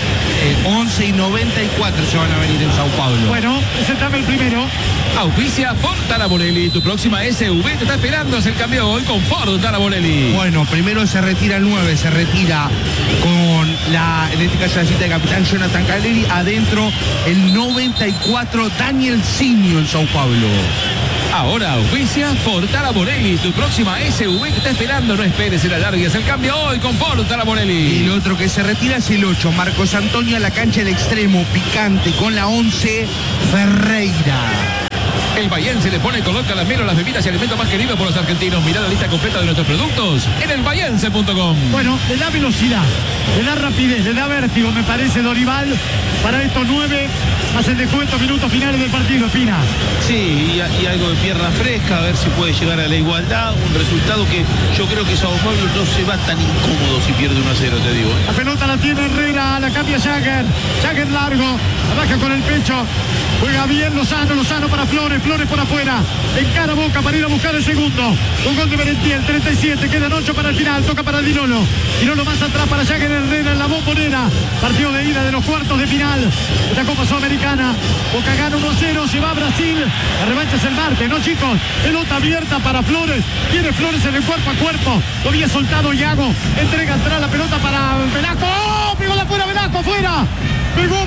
11 y 94 se van a venir en Sao Paulo. Bueno, presentame el primero. Auspicia Ford Talaborelli, tu próxima SUV te está esperando. Es el cambio hoy con Ford Talaborelli. Bueno, primero se retira el 9, se retira con en este caso la cita de capitán Jonathan Caleri. Adentro el 94 Daniel Sinio en Sao Paulo. Ahora auspicia Ford Talaborelli, tu próxima SUV te está esperando. No esperes el alargue, es el cambio hoy con Ford Talaborelli. Y el otro que se retira es el 8, Marcos Antonio a la cancha del extremo, picante con la 11, Ferreira. El bahiense le pone color caramelo a las bebidas y alimentos más queridos por los argentinos. Mirá la lista completa de nuestros productos en elbahiense.com. Bueno, le da velocidad, le da rapidez, le da vértigo, me parece, Dorival, para estos 9, más el descuento, minutos finales del partido, Espina. Sí, y algo de pierna fresca, a ver si puede llegar a la igualdad. Un resultado que yo creo que Sao Paulo no se va tan incómodo si pierde 1-0, te digo. La pelota la tiene Herrera, la cambia Jagger. Jagger largo, la baja con el pecho. Juega bien Lozano para Flores por afuera. Encara Boca para ir a buscar el segundo. Un gol de Merentiel, 37, quedan 8 para el final. Toca para Dinolo. Dinolo más atrás para Jagger Herrera en la Bombonera. Partido de ida de los cuartos de final. Esta Copa Sudamericana. Boca gana 1-0, se va a Brasil. La revancha es el martes, ¿no, chicos? Pelota abierta para Flores. Tiene Flores en el cuerpo a cuerpo. Lo había soltado Iago. Entrega atrás la pelota para Velasco. ¡Oh! Pegó la fuera Velasco, fuera. Pegó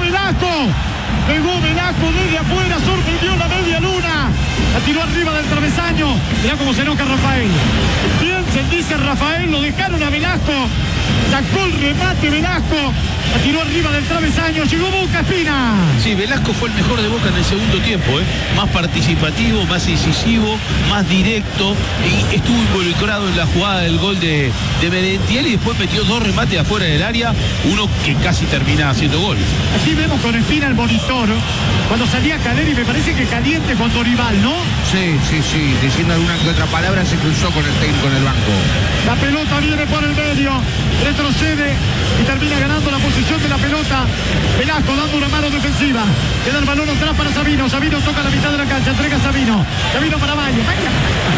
Velasco desde afuera, sorprendió la media luna. La tiró arriba del travesaño. Mirá cómo se enoja Rafael. Bien se dice Rafael, lo dejaron a Velasco. Sacó el remate Velasco. La tiró arriba del travesaño. Llegó Boca, Espina. Sí, Velasco fue el mejor de Boca en el segundo tiempo, ¿eh? Más participativo, más incisivo, más directo. Y estuvo involucrado en la jugada del gol de Merentiel y después metió 2 remates afuera del área. Uno que casi termina haciendo gol. Aquí vemos con Espina el monitor. Cuando salía Caleri, me parece que caliente con Dorival, ¿no? Sí. Diciendo alguna que otra palabra se cruzó con el técnico en el banco. La pelota viene por el medio. Retrocede y termina ganando la posición de la pelota. Velasco dando una mano defensiva. Queda el balón atrás para Sabino. Sabino toca la mitad de la cancha. Entrega a Sabino. Sabino para Baño. Vaya.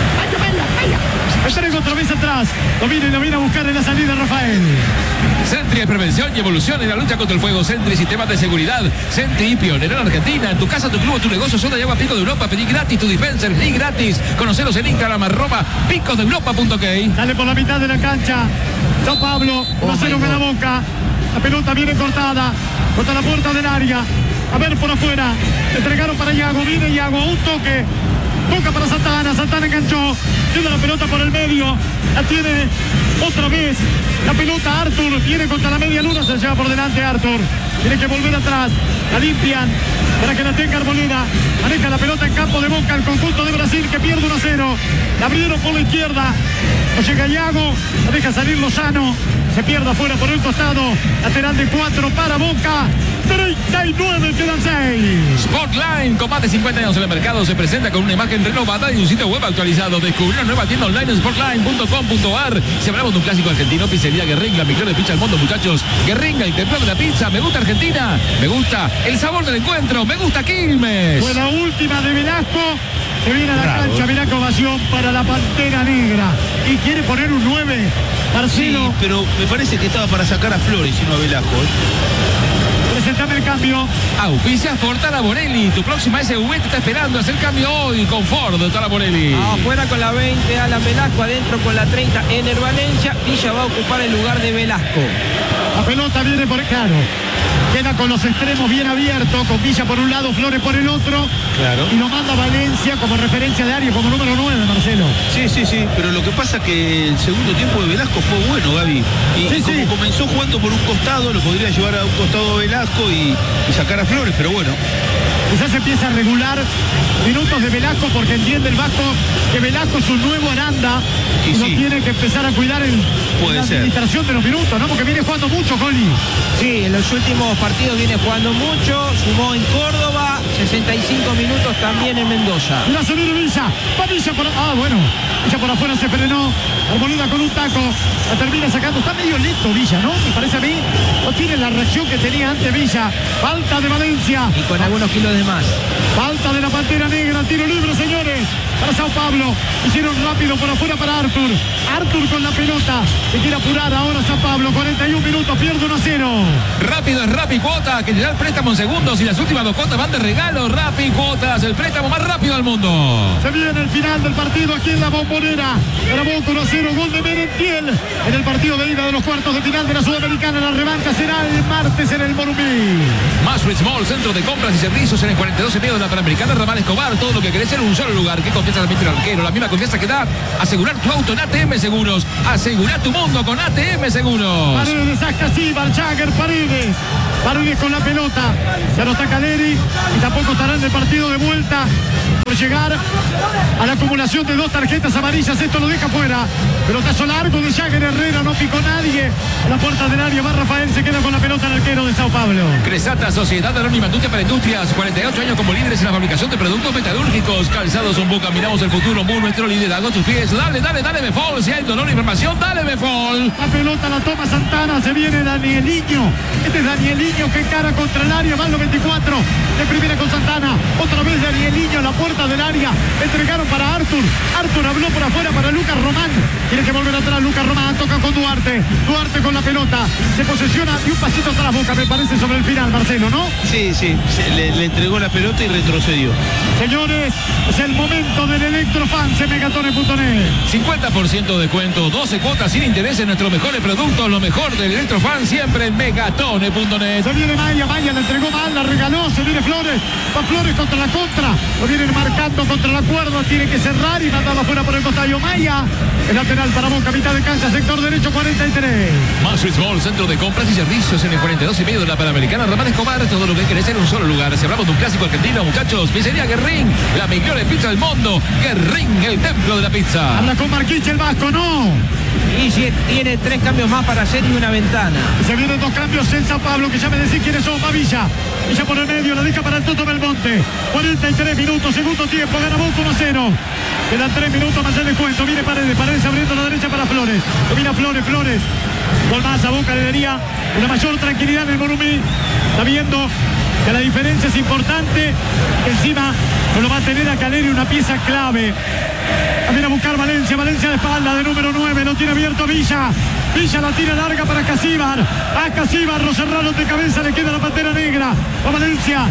Entrega otra vez atrás. Lo viene a buscar en la salida Rafael. Sentry es prevención y evolución en la lucha contra el fuego. Sentry, sistemas de seguridad. Sentry, pionero en Argentina. En tu casa, tu club, tu negocio, zona de agua Pico de Europa. Pedí gratis tu dispenser y gratis. Conocelos en Instagram, @picosdeeuropa.ok. Sale por la mitad de la cancha. Sao Paulo, 1-0 gana Boca. La pelota viene cortada contra la puerta del área. A ver por afuera. Entregaron para Iago. Viene Iago. Un toque. Toca para Santana. Santana enganchó. Tiene la pelota por el medio. La tiene otra vez. La pelota Arthur. Viene contra la media luna. Se lleva por delante Arthur. Tiene que volver atrás. La limpian para que la tenga Arboleda. Maneja la pelota en campo de Boca. El conjunto de Brasil que pierde 1-0. La abrieron por la izquierda. No llega Iago. La deja salir Lozano. Se pierde afuera por el costado. Lateral de 4 para Boca. 39, quedan 6. Sportline, con más de 50 años en el mercado, se presenta con una imagen renovada y un sitio web actualizado. Descubrí una nueva tienda online en sportline.com.ar. Si hablamos de un clásico argentino, pizzería Guerringa, mejor de pizza del mundo, muchachos. Guerringa, el templo de la pizza. Me gusta Argentina, me gusta el sabor del encuentro, me gusta Quilmes. Fue la última de Velasco. Se viene a la cancha, mirá qué ovación para la Pantera Negra. Y quiere poner un 9. Marcelo. Sí, pero me parece que estaba para sacar a Flores y no a Velasco, ¿eh? Presentame el cambio. Auspicia Ford Bonelli. Tu próxima SUV te está esperando. Hacer cambio hoy con Ford Bonelli. Afuera con la 20, Alan Velasco. Adentro con la 30, Ener Valencia. Villa va a ocupar el lugar de Velasco. La pelota viene por claro. Queda con los extremos bien abiertos, con Villa por un lado, Flores por el otro. Claro. Y lo manda Valencia como referencia de área, como número 9, Marcelo. Sí, pero lo que pasa es que el segundo tiempo de Velasco fue bueno, Gaby. Y como comenzó jugando por un costado, lo podría llevar a un costado de Velasco y sacar a Flores, pero bueno. Quizás empieza a regular minutos de Velasco porque entiende el Vasco que Velasco es un nuevo Aranda y no tiene que empezar a cuidar la administración de los minutos, ¿no? Porque viene jugando mucho, Coli. Sí, en los últimos partidos viene jugando mucho, sumó en Córdoba, 65 minutos también en Mendoza. La se viene Villa, va Villa por... Villa por afuera se frenó, Arboleda con un taco, la termina sacando, está medio lento Villa, ¿no? Me parece a mí, no tiene la reacción que tenía antes Villa, falta de Valencia. Y con algunos kilos de más. Falta de la Pantera Negra, tiro libre, señores, para Sao Paulo. Hicieron rápido por afuera para Arthur. Arthur con la pelota, se quiere apurar ahora Sao Paulo, 41 minutos, pierde 1-0. Rápido es Rappi Cuota, que te da el préstamo en segundos y las últimas 2 cuotas van de regalo. Rappi Cuotas, el préstamo más rápido del mundo. Se viene el final del partido aquí en la Bombonera. Para Boca 1-0, gol de Merentiel en el partido de ida de los cuartos de final de la Sudamericana. La revancha será el martes en el Morumbí. Maswitz Mall, centro de compras y servicios en el 42 y medio de la Panamericana, Ramán Escobar, todo lo que querés en un solo lugar. ¿Qué confianza también tiene el arquero? La misma confianza que da asegurar tu auto en ATM Seguros. Asegura tu mundo con ATM Seguros. Paredes, Ascasíbar, Jagger, Paredes. Paredes con la pelota. Ya no está Caleri y tampoco estará en el partido de vuelta por llegar a la acumulación de 2 tarjetas amarillas. Esto lo deja fuera. Pelotazo largo de Jagger. Herrera, no picó nadie. A la puerta del área va Rafael, se queda con la pelota el arquero de Sao Paulo. Cresata, Sociedad Anónima Industria para Industrias, 48 años como líderes en la fabricación de productos metalúrgicos. Calzados un Boca, miramos el futuro, muy nuestro liderazgo a tus pies. Dale, Befol, si hay dolor e información, dale, Befol. La pelota la toma Santana, se viene Danieliño. Este es Danieliño que encara contra el área, va al 94. De primera con Santana, otra vez Danieliño a la puerta del área. Entregaron para Arthur. Arthur habló por afuera para Lucas Román. Tiene que volver atrás Lucas Román, toca con Duarte. Duarte con la pelota, se posesiona y un pasito atrás Boca, me parece, sobre el final, Marcelo, ¿no? Sí, le entregó la pelota y retrocedió. Señores, es el momento del Electrofans en megatone.net. 50% de descuento, 12 cuotas sin interés en nuestros mejores productos, lo mejor del Electrofan siempre en megatone.net. Se viene Maya la entregó mal, la regaló, se viene Flores, va Flores contra la contra, lo vienen marcando contra la cuerda, tiene que cerrar y mandarla afuera por el costado. Maya, el lateral para Boca, mitad de cancha, sector derecho 43. Master's Mall, centro de compras y servicios en el 42,5 de la Panamericana. Ramán Escobar, todo lo que querés en un solo lugar. Si hablamos de un clásico argentino, muchachos, pizzería Guerrín, la mejor pizza del mundo. Guerrín, el templo de la pizza. Habla con Marquich el Vasco, no. Y si tiene 3 cambios más para hacer y una ventana. Se vienen 2 cambios en San Pablo, que ya me decís quiénes son. Va Villa. Villa por el medio, la deja para el Toto Belmonte. 43 minutos, segundo tiempo, gana Boca 1-0. Quedan 3 minutos más el descuento. Viene Paredes abriendo a la derecha para Flores. Domina Flores. Gol más a Boca, le daría una mayor tranquilidad en el Morumbi. Está viendo que la diferencia es importante, que encima no lo va a tener a Caleri, una pieza clave. Viene a buscar Valencia de espalda, de número 9, lo tiene abierto Villa la tira larga para Casíbar. A Casíbar lo cerraron de cabeza, le queda la Pantera Negra. Va Valencia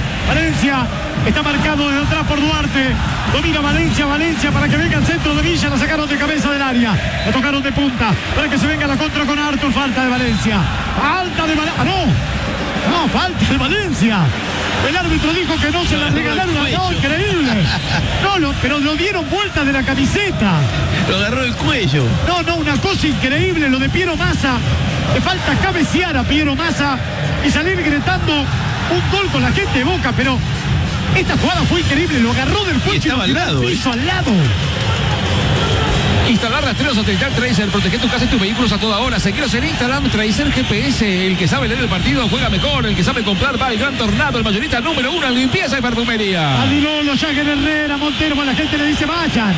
está marcado desde atrás por Duarte. Domina Valencia para que venga al centro de Villa, la sacaron de cabeza del área, la tocaron de punta para que se venga la contra con Arthur. Falta de Valencia. Falta de Valencia. El árbitro dijo que no se la regalaron. No, increíble. Pero lo dieron vuelta de la camiseta. Lo agarró el cuello. No, una cosa increíble lo de Piero Massa. Le falta cabecear a Piero Massa y salir gritando un gol con la gente de Boca, pero esta jugada fue increíble. Lo agarró del cuello y lo tiró al piso al lado. Instalar rastreos satelital Tracer, protege tu casa y tus vehículos a toda hora. Seguiros en Instagram, Tracer GPS. El que sabe leer el partido juega mejor. El que sabe comprar va al Gran Tornado, el mayorista número 1 en limpieza y perfumería. Adilolo, Jagger, Herrera, Montero. La gente le dice vayan.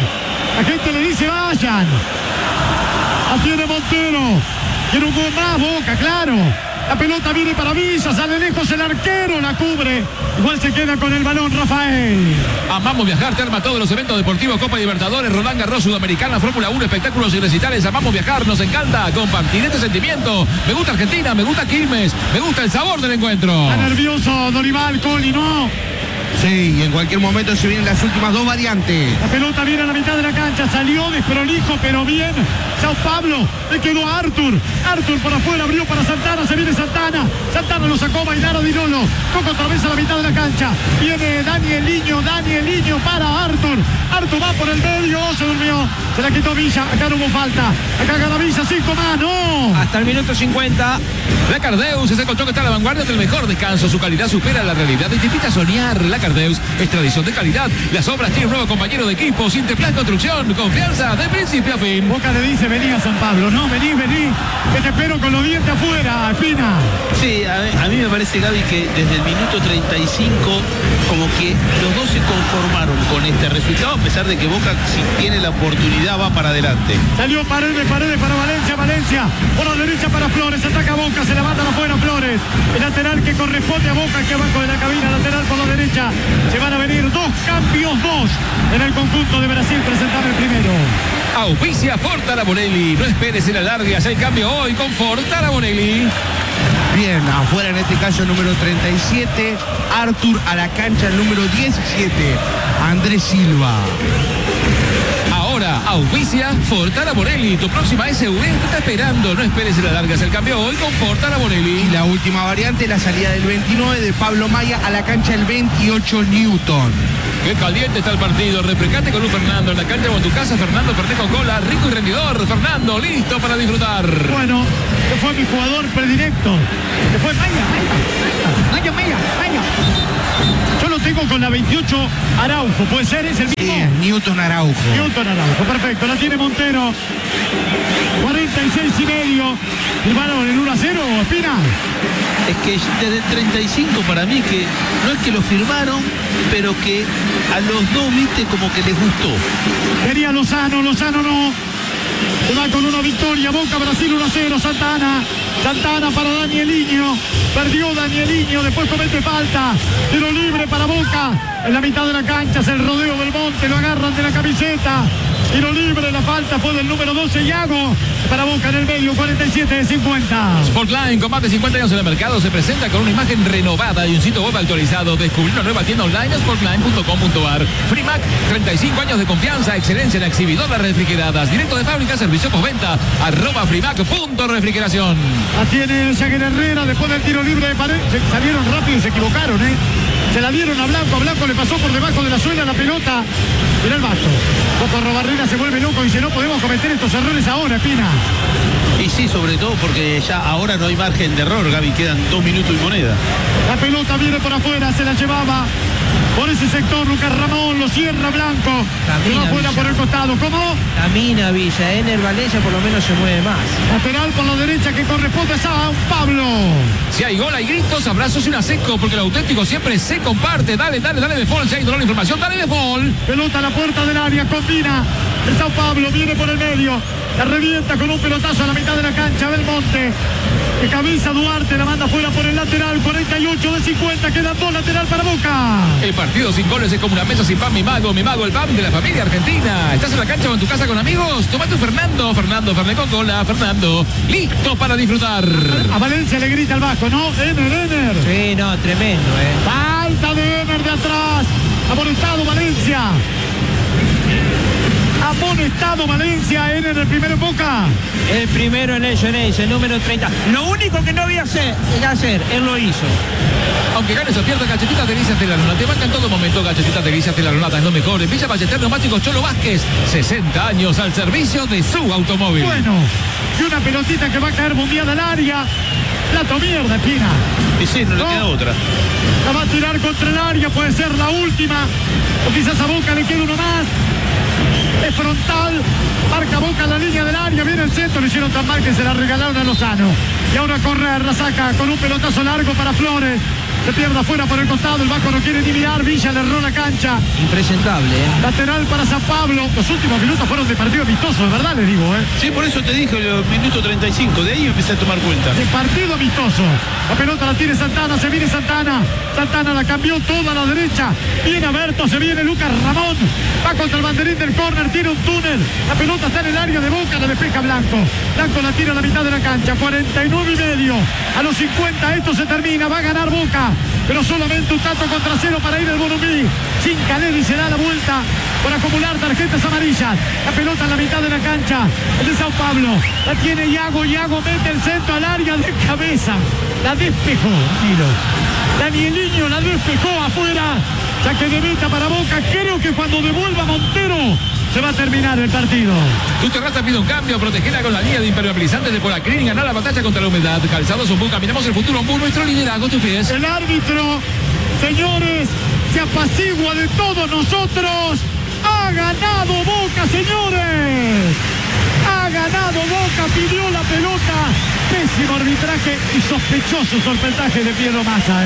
La tiene Montero. Quiere un gol más Boca, claro. La pelota viene para Villa, sale lejos el arquero, la cubre. Igual se queda con el balón Rafael. Amamos Viajar, te arma todos los eventos deportivos, Copa Libertadores, Roland Garros, Sudamericana, Fórmula 1, espectáculos y recitales. Amamos Viajar, nos encanta compartir este sentimiento. Me gusta Argentina, me gusta Quilmes, me gusta el sabor del encuentro. Está nervioso Dorival, Coli, ¿no? Sí, y en cualquier momento se vienen las últimas 2 variantes. La pelota viene a la mitad de la cancha, salió desprolijo, pero bien. Sao Paulo, le quedó a Arthur. Arthur por afuera, abrió para Santana, se viene Santana. Santana lo sacó a bailar a Dinolo. Toca otra vez a la mitad de la cancha. Viene Danieliño para Arthur. Arthur va por el medio, se durmió. Se la quitó Villa, acá no hubo falta. Acá gana Villa, 5 más, no. Hasta el minuto 50. La Cardeus es el colchón que está a la vanguardia del mejor descanso. Su calidad supera la realidad y te invita a soñar. La Cardeus es tradición de calidad. Las obras tienen un nuevo compañero de equipo. Sinterplan Construcción. Confianza de principio a fin. Boca le dice, vení a San Pablo. No, vení. Que te espero con los dientes afuera, Espina. Sí, a mí me parece, Gaby, que desde el minuto 35 como que los dos se conformaron con este resultado, a pesar de que Boca, si tiene la oportunidad, va para adelante. Salió Paredes para Valencia. Por la derecha para Flores. Ataca Boca, se la matan afuera Flores. El lateral que corresponde a Boca, aquí abajo de la cabina, lateral por la derecha. Se van a venir 2 cambios, en el conjunto de Brasil. Presentar el primero. Auspicia Fortara Bonelli. No esperes en la larga, haz el cambio hoy con Fortara Bonelli. Bien, afuera en este caso el número 37, Arthur a la cancha el número 17, Andrés Silva. Ahora, auspicia Fortara Bonelli. Tu próxima SUV te está esperando. No esperes en la larga, haz el cambio hoy con Fortara Bonelli. Y la última variante, la salida del 29 de Pablo Maya a la cancha el 28 Newton. Qué caliente está el partido. Refrescate con un Fernando en la cancha o en tu casa. Fernando Fernet con cola, rico y rendidor. Fernando, listo para disfrutar. Bueno, que fue mi jugador predilecto. Que fue Maya. Yo lo tengo con la 28 Araujo. ¿Puede ser? ¿Es el mismo? Sí, Newton Araujo. Newton Araujo, perfecto. La tiene Montero. 46,5. ¿El balón en 1-0, Espina? Es que desde el 35 para mí que no es que lo firmaron, pero que a los dos, viste, como que les gustó. Quería Lozano no. Se va con una victoria. Boca, Brasil 1-0. Santana para Danieliño. Perdió Danieliño. Después comete falta. Tiro libre para Boca. En la mitad de la cancha es el rodeo del Monte. Lo agarran de la camiseta. Tiro libre. La falta fue del número 12, Iago. Para Boca en el medio. 47-50. Sportline, con más de 50 años en el mercado, se presenta con una imagen renovada y un sitio web actualizado. Descubrir una nueva tienda online, sportline.com.ar. Frimac, 35 años de confianza, excelencia en exhibidoras refrigeradas. Directo de fábrica, servicio postventa, @frimac.refrigeración. La tiene Jagger Herrera después del tiro libre de Paredes. Salieron rápido y se equivocaron, Se la dieron a Blanco. Blanco le pasó por debajo de la suela la pelota. Mira el Basto. Coco Robarrera se vuelve loco y dice: no podemos cometer estos errores ahora, Espina. Y sí, sobre todo porque ya ahora no hay margen de error, Gaby. Quedan 2 minutos y moneda. La pelota viene por afuera, se la llevaba por ese sector Lucas Ramón, lo cierra Blanco. Se va afuera por el costado. ¿Cómo? Camina Villa, Ener Valencia por lo menos se mueve más. Lateral por la derecha que corresponde a Sao Pablo. Si hay gol, hay gritos, abrazos y una seco, porque el auténtico siempre se comparte. Dale de Fall, si hay dolor la información, dale de Fall. Pelota a la puerta del área, combina. El Sao Pablo viene por el medio. La revienta con un pelotazo a la mitad de la cancha. Belmonte. Que cabeza Duarte, la manda fuera por el lateral. 48-50. Quedan 2 lateral para Boca. El partido sin goles es como una mesa sin pan. Mi mago, el pan de la familia argentina. ¿Estás en la cancha o en tu casa con amigos? Toma tu Fernando Fernet con cola. Fernando, listo para disfrutar. A Valencia le grita al Vasco, ¿no? Ener. Sí, no, tremendo, Falta de Ener de atrás. Amonestado Valencia. Amonestado Valencia en el primero en Boca. El primero en Leyones, el número 30. Lo único que no había hacer, él lo hizo. Aunque ganes o pierdas, Galletitas Delicias de la Luna te banca en todo momento. Galletitas Delicias de la Luna es lo mejor. En Villa Ballester Neumáticos Cholo Vázquez, 60 años al servicio de su automóvil. Bueno, y una pelotita que va a caer bombeada al área. Plato mierda, Espina. Y sí, no le queda otra. La va a tirar contra el área, puede ser la última. O quizás a Boca le queda uno más. Es frontal, marca Boca en la línea del área, viene el centro, le hicieron tan mal que se la regalaron a Lozano. Y ahora corre, la saca con un pelotazo largo para Flores. Se pierde afuera por el costado, el Vasco no quiere ni mirar, Villa le erró la cancha. Impresentable, Lateral para San Pablo. Los últimos minutos fueron de partido amistoso, de verdad le digo, Sí, por eso te dije el minuto 35, de ahí empecé a tomar cuenta. De partido amistoso. La pelota la tiene Santana, se viene Santana. Santana la cambió toda a la derecha. Viene Aberto, se viene Lucas Ramón. Va contra el banderín del córner, tiene un túnel. La pelota está en el área de Boca, la despeja Blanco. Blanco la tira a la mitad de la cancha, 49,5. A los 50 esto se termina, va a ganar Boca. Pero solamente un tanto contra cero para ir el Borumbí. Sin Caleri se da la vuelta por acumular tarjetas amarillas. La pelota en la mitad de la cancha. El de Sao Pablo. La tiene Iago. Iago mete el centro al área de cabeza. La despejó. Danieliño la despejó afuera. Saque de meta para Boca. Creo que cuando devuelva Montero se va a terminar el partido. Tu terraza pide un cambio, protegela con la línea de impermeabilizantes de Polacrin y ganar la batalla contra la humedad. Calzados Ombú, caminamos el futuro Ombú, nuestro liderazgo, tus pies. El árbitro, señores, se apacigua de todos nosotros. Ha ganado Boca, señores. Ha ganado Boca, pidió la pelota. Pésimo arbitraje y sospechoso sorpetaje de Piero Massa.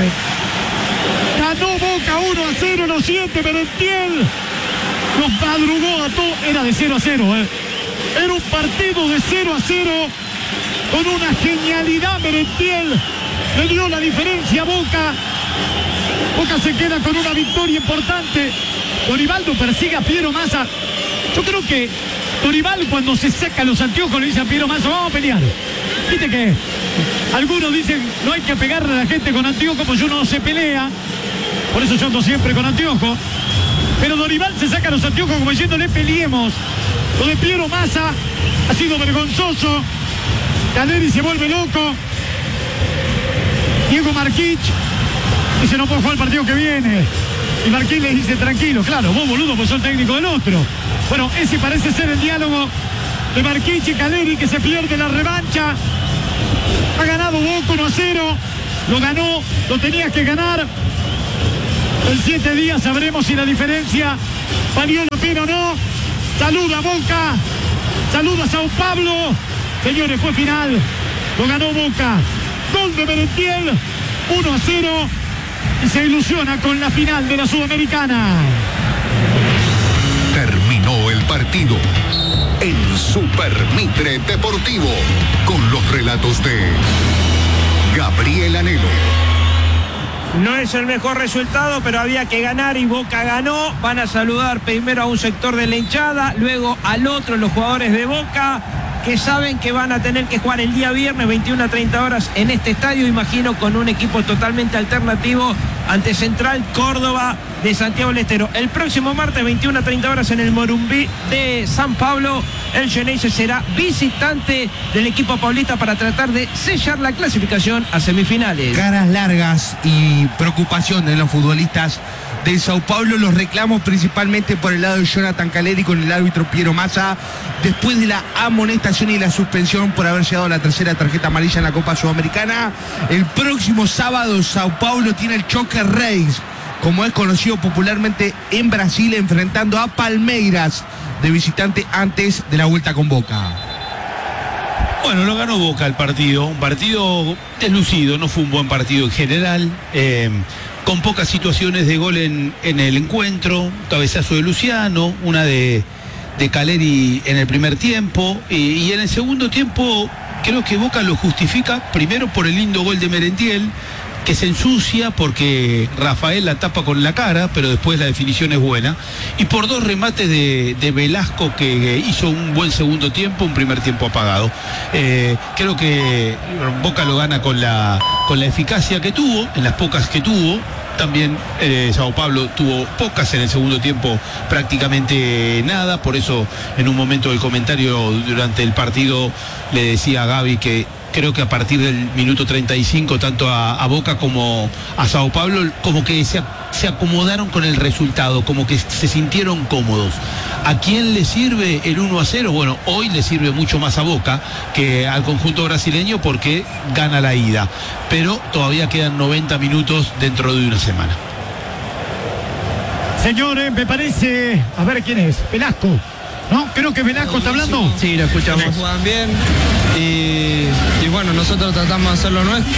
Ganó Boca 1-0, lo siente Merentiel. Nos madrugó a todo, era de 0-0, Era un partido de 0-0 con una genialidad. Merentiel le dio la diferencia a Boca. Boca se queda con una victoria importante. Dorivaldo persigue a Piero Massa. Yo creo que Dorival cuando se saca los anteojos le dice a Piero Massa: vamos a pelear. Viste que algunos dicen no hay que pegarle a la gente con anteojos, pues uno no se pelea. Por eso yo ando siempre con anteojos. Pero Dorival se saca los anteojos como diciéndole: peleemos. Lo de Piero Massa ha sido vergonzoso. Caleri se vuelve loco. Diego Marquich dice: no puedo jugar el partido que viene. Y Marquín le dice, tranquilo, claro, vos boludo, pues sos técnico del otro. Bueno, ese parece ser el diálogo de Marquín y Caleri, que se pierde la revancha. Ha ganado Boca 1-0, lo ganó, lo tenías que ganar. En 7 días sabremos si la diferencia valió la pena o no. Saluda Boca, saluda Sao Paulo. Señores, fue final, lo ganó Boca. Gol de Merentiel, 1-0. Y se ilusiona con la final de la Sudamericana. Terminó el partido en Super Mitre Deportivo con los relatos de Gabriel Anelo. No es el mejor resultado, pero había que ganar y Boca ganó. Van a saludar primero a un sector de la hinchada, luego al otro, los jugadores de Boca, que saben que van a tener que jugar el día viernes 21 a 30 horas en este estadio, imagino con un equipo totalmente alternativo ante Central Córdoba de Santiago del Estero. El próximo martes 21 a 30 horas en el Morumbí de San Pablo, el Geneise será visitante del equipo paulista para tratar de sellar la clasificación a semifinales. Caras largas y preocupación de los futbolistas de Sao Paulo, los reclamos principalmente por el lado de Jonathan Caleri con el árbitro Piero Massa, después de la amonestación y la suspensión por haber llegado a la tercera tarjeta amarilla en la Copa Sudamericana. El próximo sábado Sao Paulo tiene el choque Reis, como es conocido popularmente en Brasil, enfrentando a Palmeiras de visitante antes de la vuelta con Boca. Bueno, lo ganó Boca el partido, un partido deslucido, no fue un buen partido en general, con pocas situaciones de gol en el encuentro, un cabezazo de Luciano, una de Caleri en el primer tiempo, y en el segundo tiempo creo que Boca lo justifica primero por el lindo gol de Merentiel, que se ensucia porque Rafael la tapa con la cara, pero después la definición es buena, y por 2 remates de Velasco, que hizo un buen segundo tiempo, un primer tiempo apagado. Creo que Boca lo gana con la eficacia que tuvo, en las pocas que tuvo. También Sao Paulo tuvo pocas en el segundo tiempo, prácticamente nada. Por eso en un momento del comentario durante el partido le decía a Gaby que creo que a partir del minuto 35 tanto a Boca como a Sao Paulo como que se acomodaron con el resultado, como que se sintieron cómodos. ¿A quién le sirve el 1-0? Bueno, hoy le sirve mucho más a Boca que al conjunto brasileño porque gana la ida, pero todavía quedan 90 minutos dentro de una semana. Señores, me parece, a ver quién es, Velasco, ¿no? Creo que Velasco está hablando. Sí, lo escuchamos. Juegan bien y bueno, nosotros tratamos de hacer lo nuestro.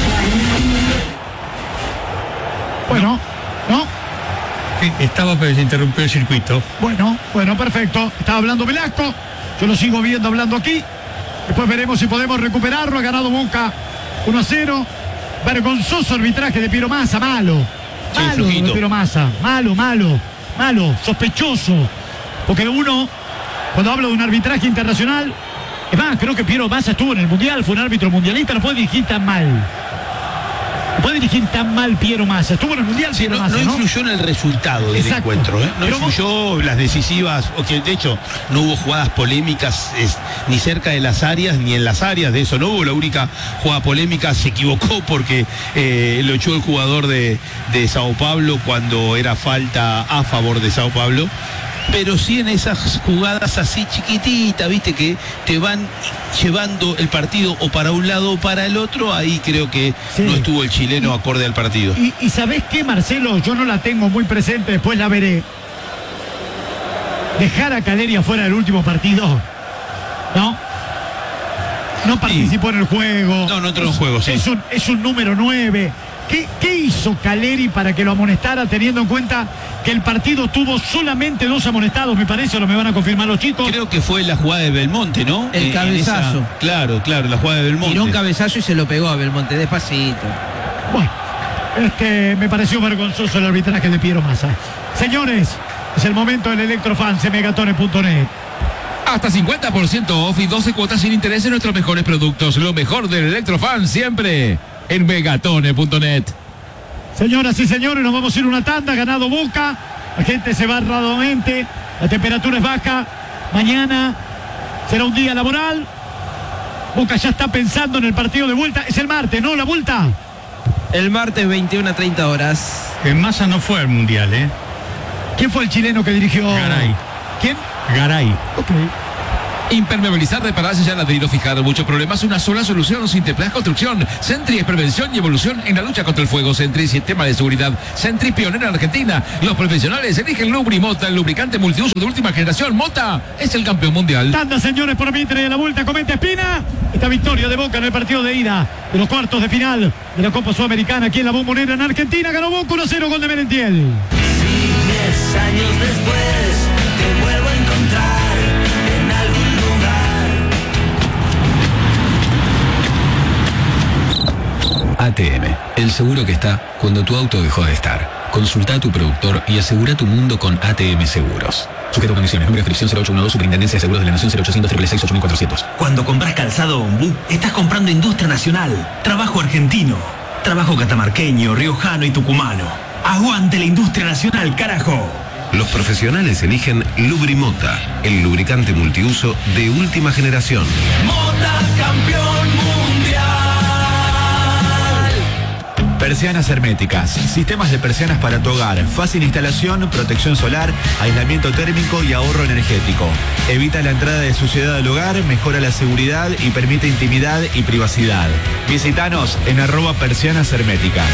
Bueno, ¿no? Estaba, pero se interrumpió el circuito. Bueno, perfecto. Estaba hablando Velasco. Yo lo sigo viendo hablando aquí. Después veremos si podemos recuperarlo. Ha ganado Boca 1-0. Vergonzoso arbitraje de Piero Massa. Malo de Piero Massa. Malo. Sospechoso. Porque uno, cuando habla de un arbitraje internacional, es más, creo que Piero Massa estuvo en el Mundial, fue un árbitro mundialista, no puede dirigir tan mal. No puede dirigir tan mal Piero Massa. Estuvo en el Mundial, sí, Piero Massa, no influyó en el resultado del encuentro, ¿eh? No influyó las decisivas, o que de hecho no hubo jugadas polémicas ni cerca de las áreas, ni en las áreas, de eso no hubo. La única jugada polémica se equivocó porque lo echó el jugador de Sao Paulo cuando era falta a favor de Sao Paulo. Pero sí en esas jugadas así chiquititas, viste, que te van llevando el partido o para un lado o para el otro, ahí creo que sí, no estuvo el chileno acorde al partido. Y ¿sabés qué, Marcelo? Yo no la tengo muy presente, después la veré. Dejar a Caleri afuera del último partido, ¿no? No participó en el juego. No entró en el juego, sí. Es un número 9. ¿Qué hizo Caleri para que lo amonestara, teniendo en cuenta que el partido tuvo solamente 2 amonestados, me parece, o lo me van a confirmar los chicos? Creo que fue la jugada de Belmonte, ¿no? El cabezazo. Claro, la jugada de Belmonte. Tiró un cabezazo y se lo pegó a Belmonte, despacito. Bueno, me pareció vergonzoso el arbitraje de Piero Massa. Señores, es el momento del Electrofans en megatone.net. Hasta 50% off y 12 cuotas sin interés en nuestros mejores productos. Lo mejor del Electrofan siempre en megatone.net. Señoras y señores, nos vamos a ir a una tanda. Ganado Boca, la gente se va radamente, la temperatura es baja. Mañana será un día laboral. Boca ya está pensando en el partido de vuelta. Es el martes, ¿no? La vuelta. El martes 21 a 30 horas. Massa no fue al Mundial, ¿eh? ¿Quién fue el chileno que dirigió? Garay. ¿Quién? Garay. Ok. Impermeabilizar, reparar, sellar, adherir o fijar. Muchos problemas, una sola solución. Sinterplas Construcción. Sentry es prevención y evolución en la lucha contra el fuego. Sentry, sistema de seguridad. Sentry, pionera en Argentina. Los profesionales eligen Lubrimota, el lubricante multiuso de última generación. Mota es el campeón mundial. Tanda, señores, por Mitre, la vuelta, comenta Espina. Esta victoria de Boca en el partido de ida de los cuartos de final de la Copa Sudamericana aquí en la Bombonera en Argentina. Ganó Boca 1-0, gol de Merentiel. Si 10 años después te vuelvo a encontrar en algún lugar. ATM, el seguro que está cuando tu auto dejó de estar. Consulta a tu productor y asegura tu mundo con ATM Seguros. Sujeto a condiciones. Número de inscripción 0812, Superintendencia de Seguros de la Nación 0800 666 8400. Cuando compras calzado Ombú, estás comprando industria nacional. Trabajo argentino. Trabajo catamarqueño, riojano y tucumano. ¡Aguante la industria nacional, carajo! Los profesionales eligen Lubrimota, el lubricante multiuso de última generación. Mota campeón mundial. Persianas herméticas, sistemas de persianas para tu hogar, fácil instalación, protección solar, aislamiento térmico y ahorro energético. Evita la entrada de suciedad al hogar, mejora la seguridad y permite intimidad y privacidad. Visítanos en @persianas herméticas.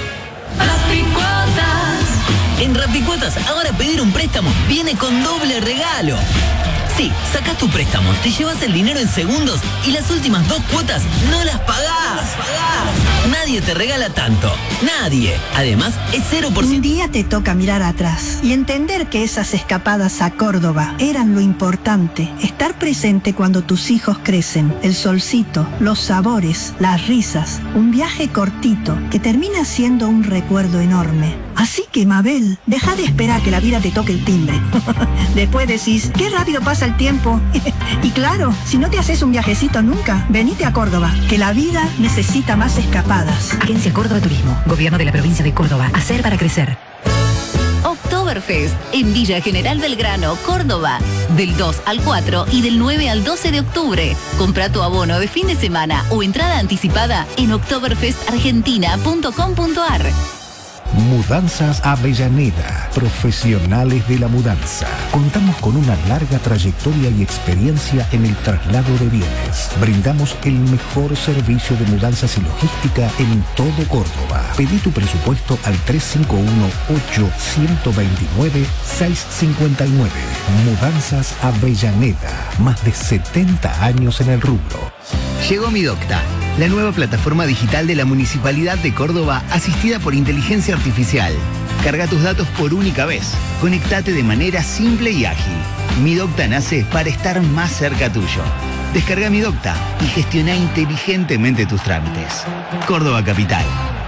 En Rapicuotas, ahora pedir un préstamo viene con doble regalo. Sí, sacás tu préstamo, te llevas el dinero en segundos y las últimas 2 cuotas no las pagás. Nadie te regala tanto. Nadie. Además, es 0%. Un día te toca mirar atrás y entender que esas escapadas a Córdoba eran lo importante. Estar presente cuando tus hijos crecen. El solcito, los sabores, las risas. Un viaje cortito que termina siendo un recuerdo enorme. Así que, Mabel, deja de esperar que la vida te toque el timbre. Después decís, qué rápido pasa el tiempo. Y claro, si no te haces un viajecito nunca, venite a Córdoba, que la vida necesita más escapadas. Agencia Córdoba Turismo, Gobierno de la Provincia de Córdoba. Hacer para crecer. Oktoberfest en Villa General Belgrano, Córdoba, del 2 al 4 y del 9 al 12 de octubre. Compra tu abono de fin de semana o entrada anticipada en oktoberfestargentina.com.ar. Mudanzas Avellaneda, profesionales de la mudanza. Contamos con una larga trayectoria y experiencia en el traslado de bienes. Brindamos el mejor servicio de mudanzas y logística en todo Córdoba. Pedí tu presupuesto al 351-829-659. Mudanzas Avellaneda, más de 70 años en el rubro. Llegó Midocta, la nueva plataforma digital de la Municipalidad de Córdoba asistida por inteligencia artificial. Carga tus datos por única vez. Conectate de manera simple y ágil. Midocta nace para estar más cerca tuyo. Descarga Midocta y gestiona inteligentemente tus trámites. Córdoba Capital.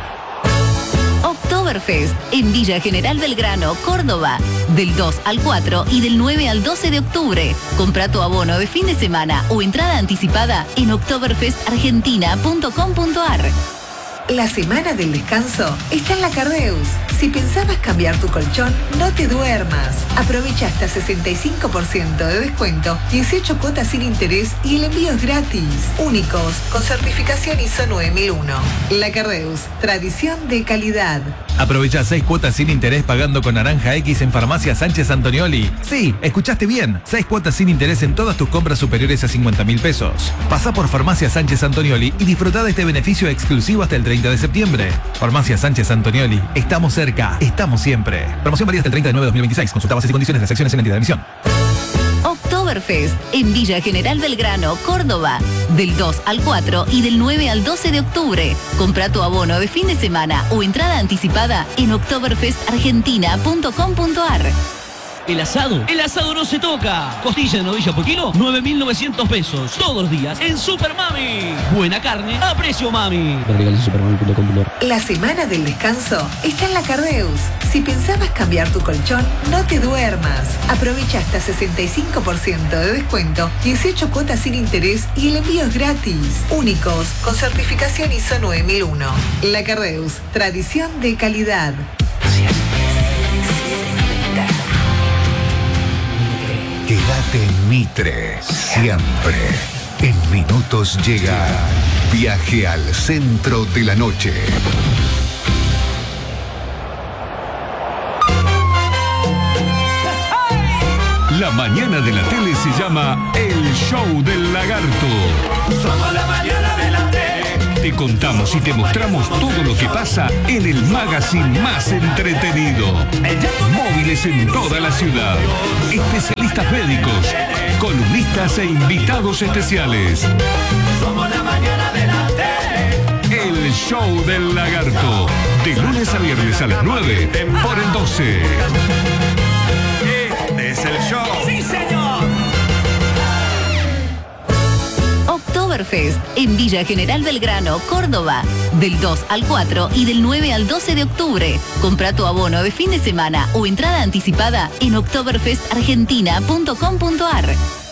Oktoberfest en Villa General Belgrano, Córdoba, del 2 al 4 y del 9 al 12 de octubre. Compra tu abono de fin de semana o entrada anticipada en oktoberfestargentina.com.ar. La semana del descanso está en la Cardeus. Si pensabas cambiar tu colchón, no te duermas. Aprovecha hasta 65% de descuento, 18 cuotas sin interés y el envío es gratis. Únicos, con certificación ISO 9001. La Cardeus, tradición de calidad. Aprovecha 6 cuotas sin interés pagando con Naranja X en Farmacia Sánchez Antonioli. Sí, escuchaste bien. 6 cuotas sin interés en todas tus compras superiores a 50.000 pesos. Pasá por Farmacia Sánchez Antonioli y disfrutá de este beneficio exclusivo hasta el 30 de septiembre. Farmacia Sánchez Antonioli. Estamos cerca. Estamos siempre. Promoción válida hasta el 30 de 9 de 2026. Consulta bases y condiciones de las secciones en la entidad de emisión. Oktoberfest en Villa General Belgrano, Córdoba, del 2 al 4 y del 9 al 12 de octubre. Compra tu abono de fin de semana o entrada anticipada en oktoberfestargentina.com.ar. El asado no se toca. Costilla de novilla por kilo, 9.900 pesos. Todos los días en Super Mami. Buena carne a precio mami. La semana del descanso está en la Cardeus. Si pensabas cambiar tu colchón, no te duermas. Aprovecha hasta 65% de descuento, 18 cuotas sin interés y el envío es gratis. Únicos, con certificación ISO 9001. La Cardeus, tradición de calidad. Quédate en Mitre, siempre. En minutos llega Viaje al Centro de la Noche. La mañana de la tele se llama El Show del Lagarto. Somos la mañana de la tele. Te contamos y te mostramos todo lo que pasa en el magazine más entretenido. Móviles en toda la ciudad. Especialistas médicos, columnistas e invitados especiales. Somos la mañana de la tele. El Show del Lagarto. De lunes a viernes a las 9 por el 12. Este es el show. ¡Sí, señor! Oktoberfest en Villa General Belgrano, Córdoba. Del 2 al 4 y del 9 al 12 de octubre. Compra tu abono de fin de semana o entrada anticipada en oktoberfestargentina.com.ar.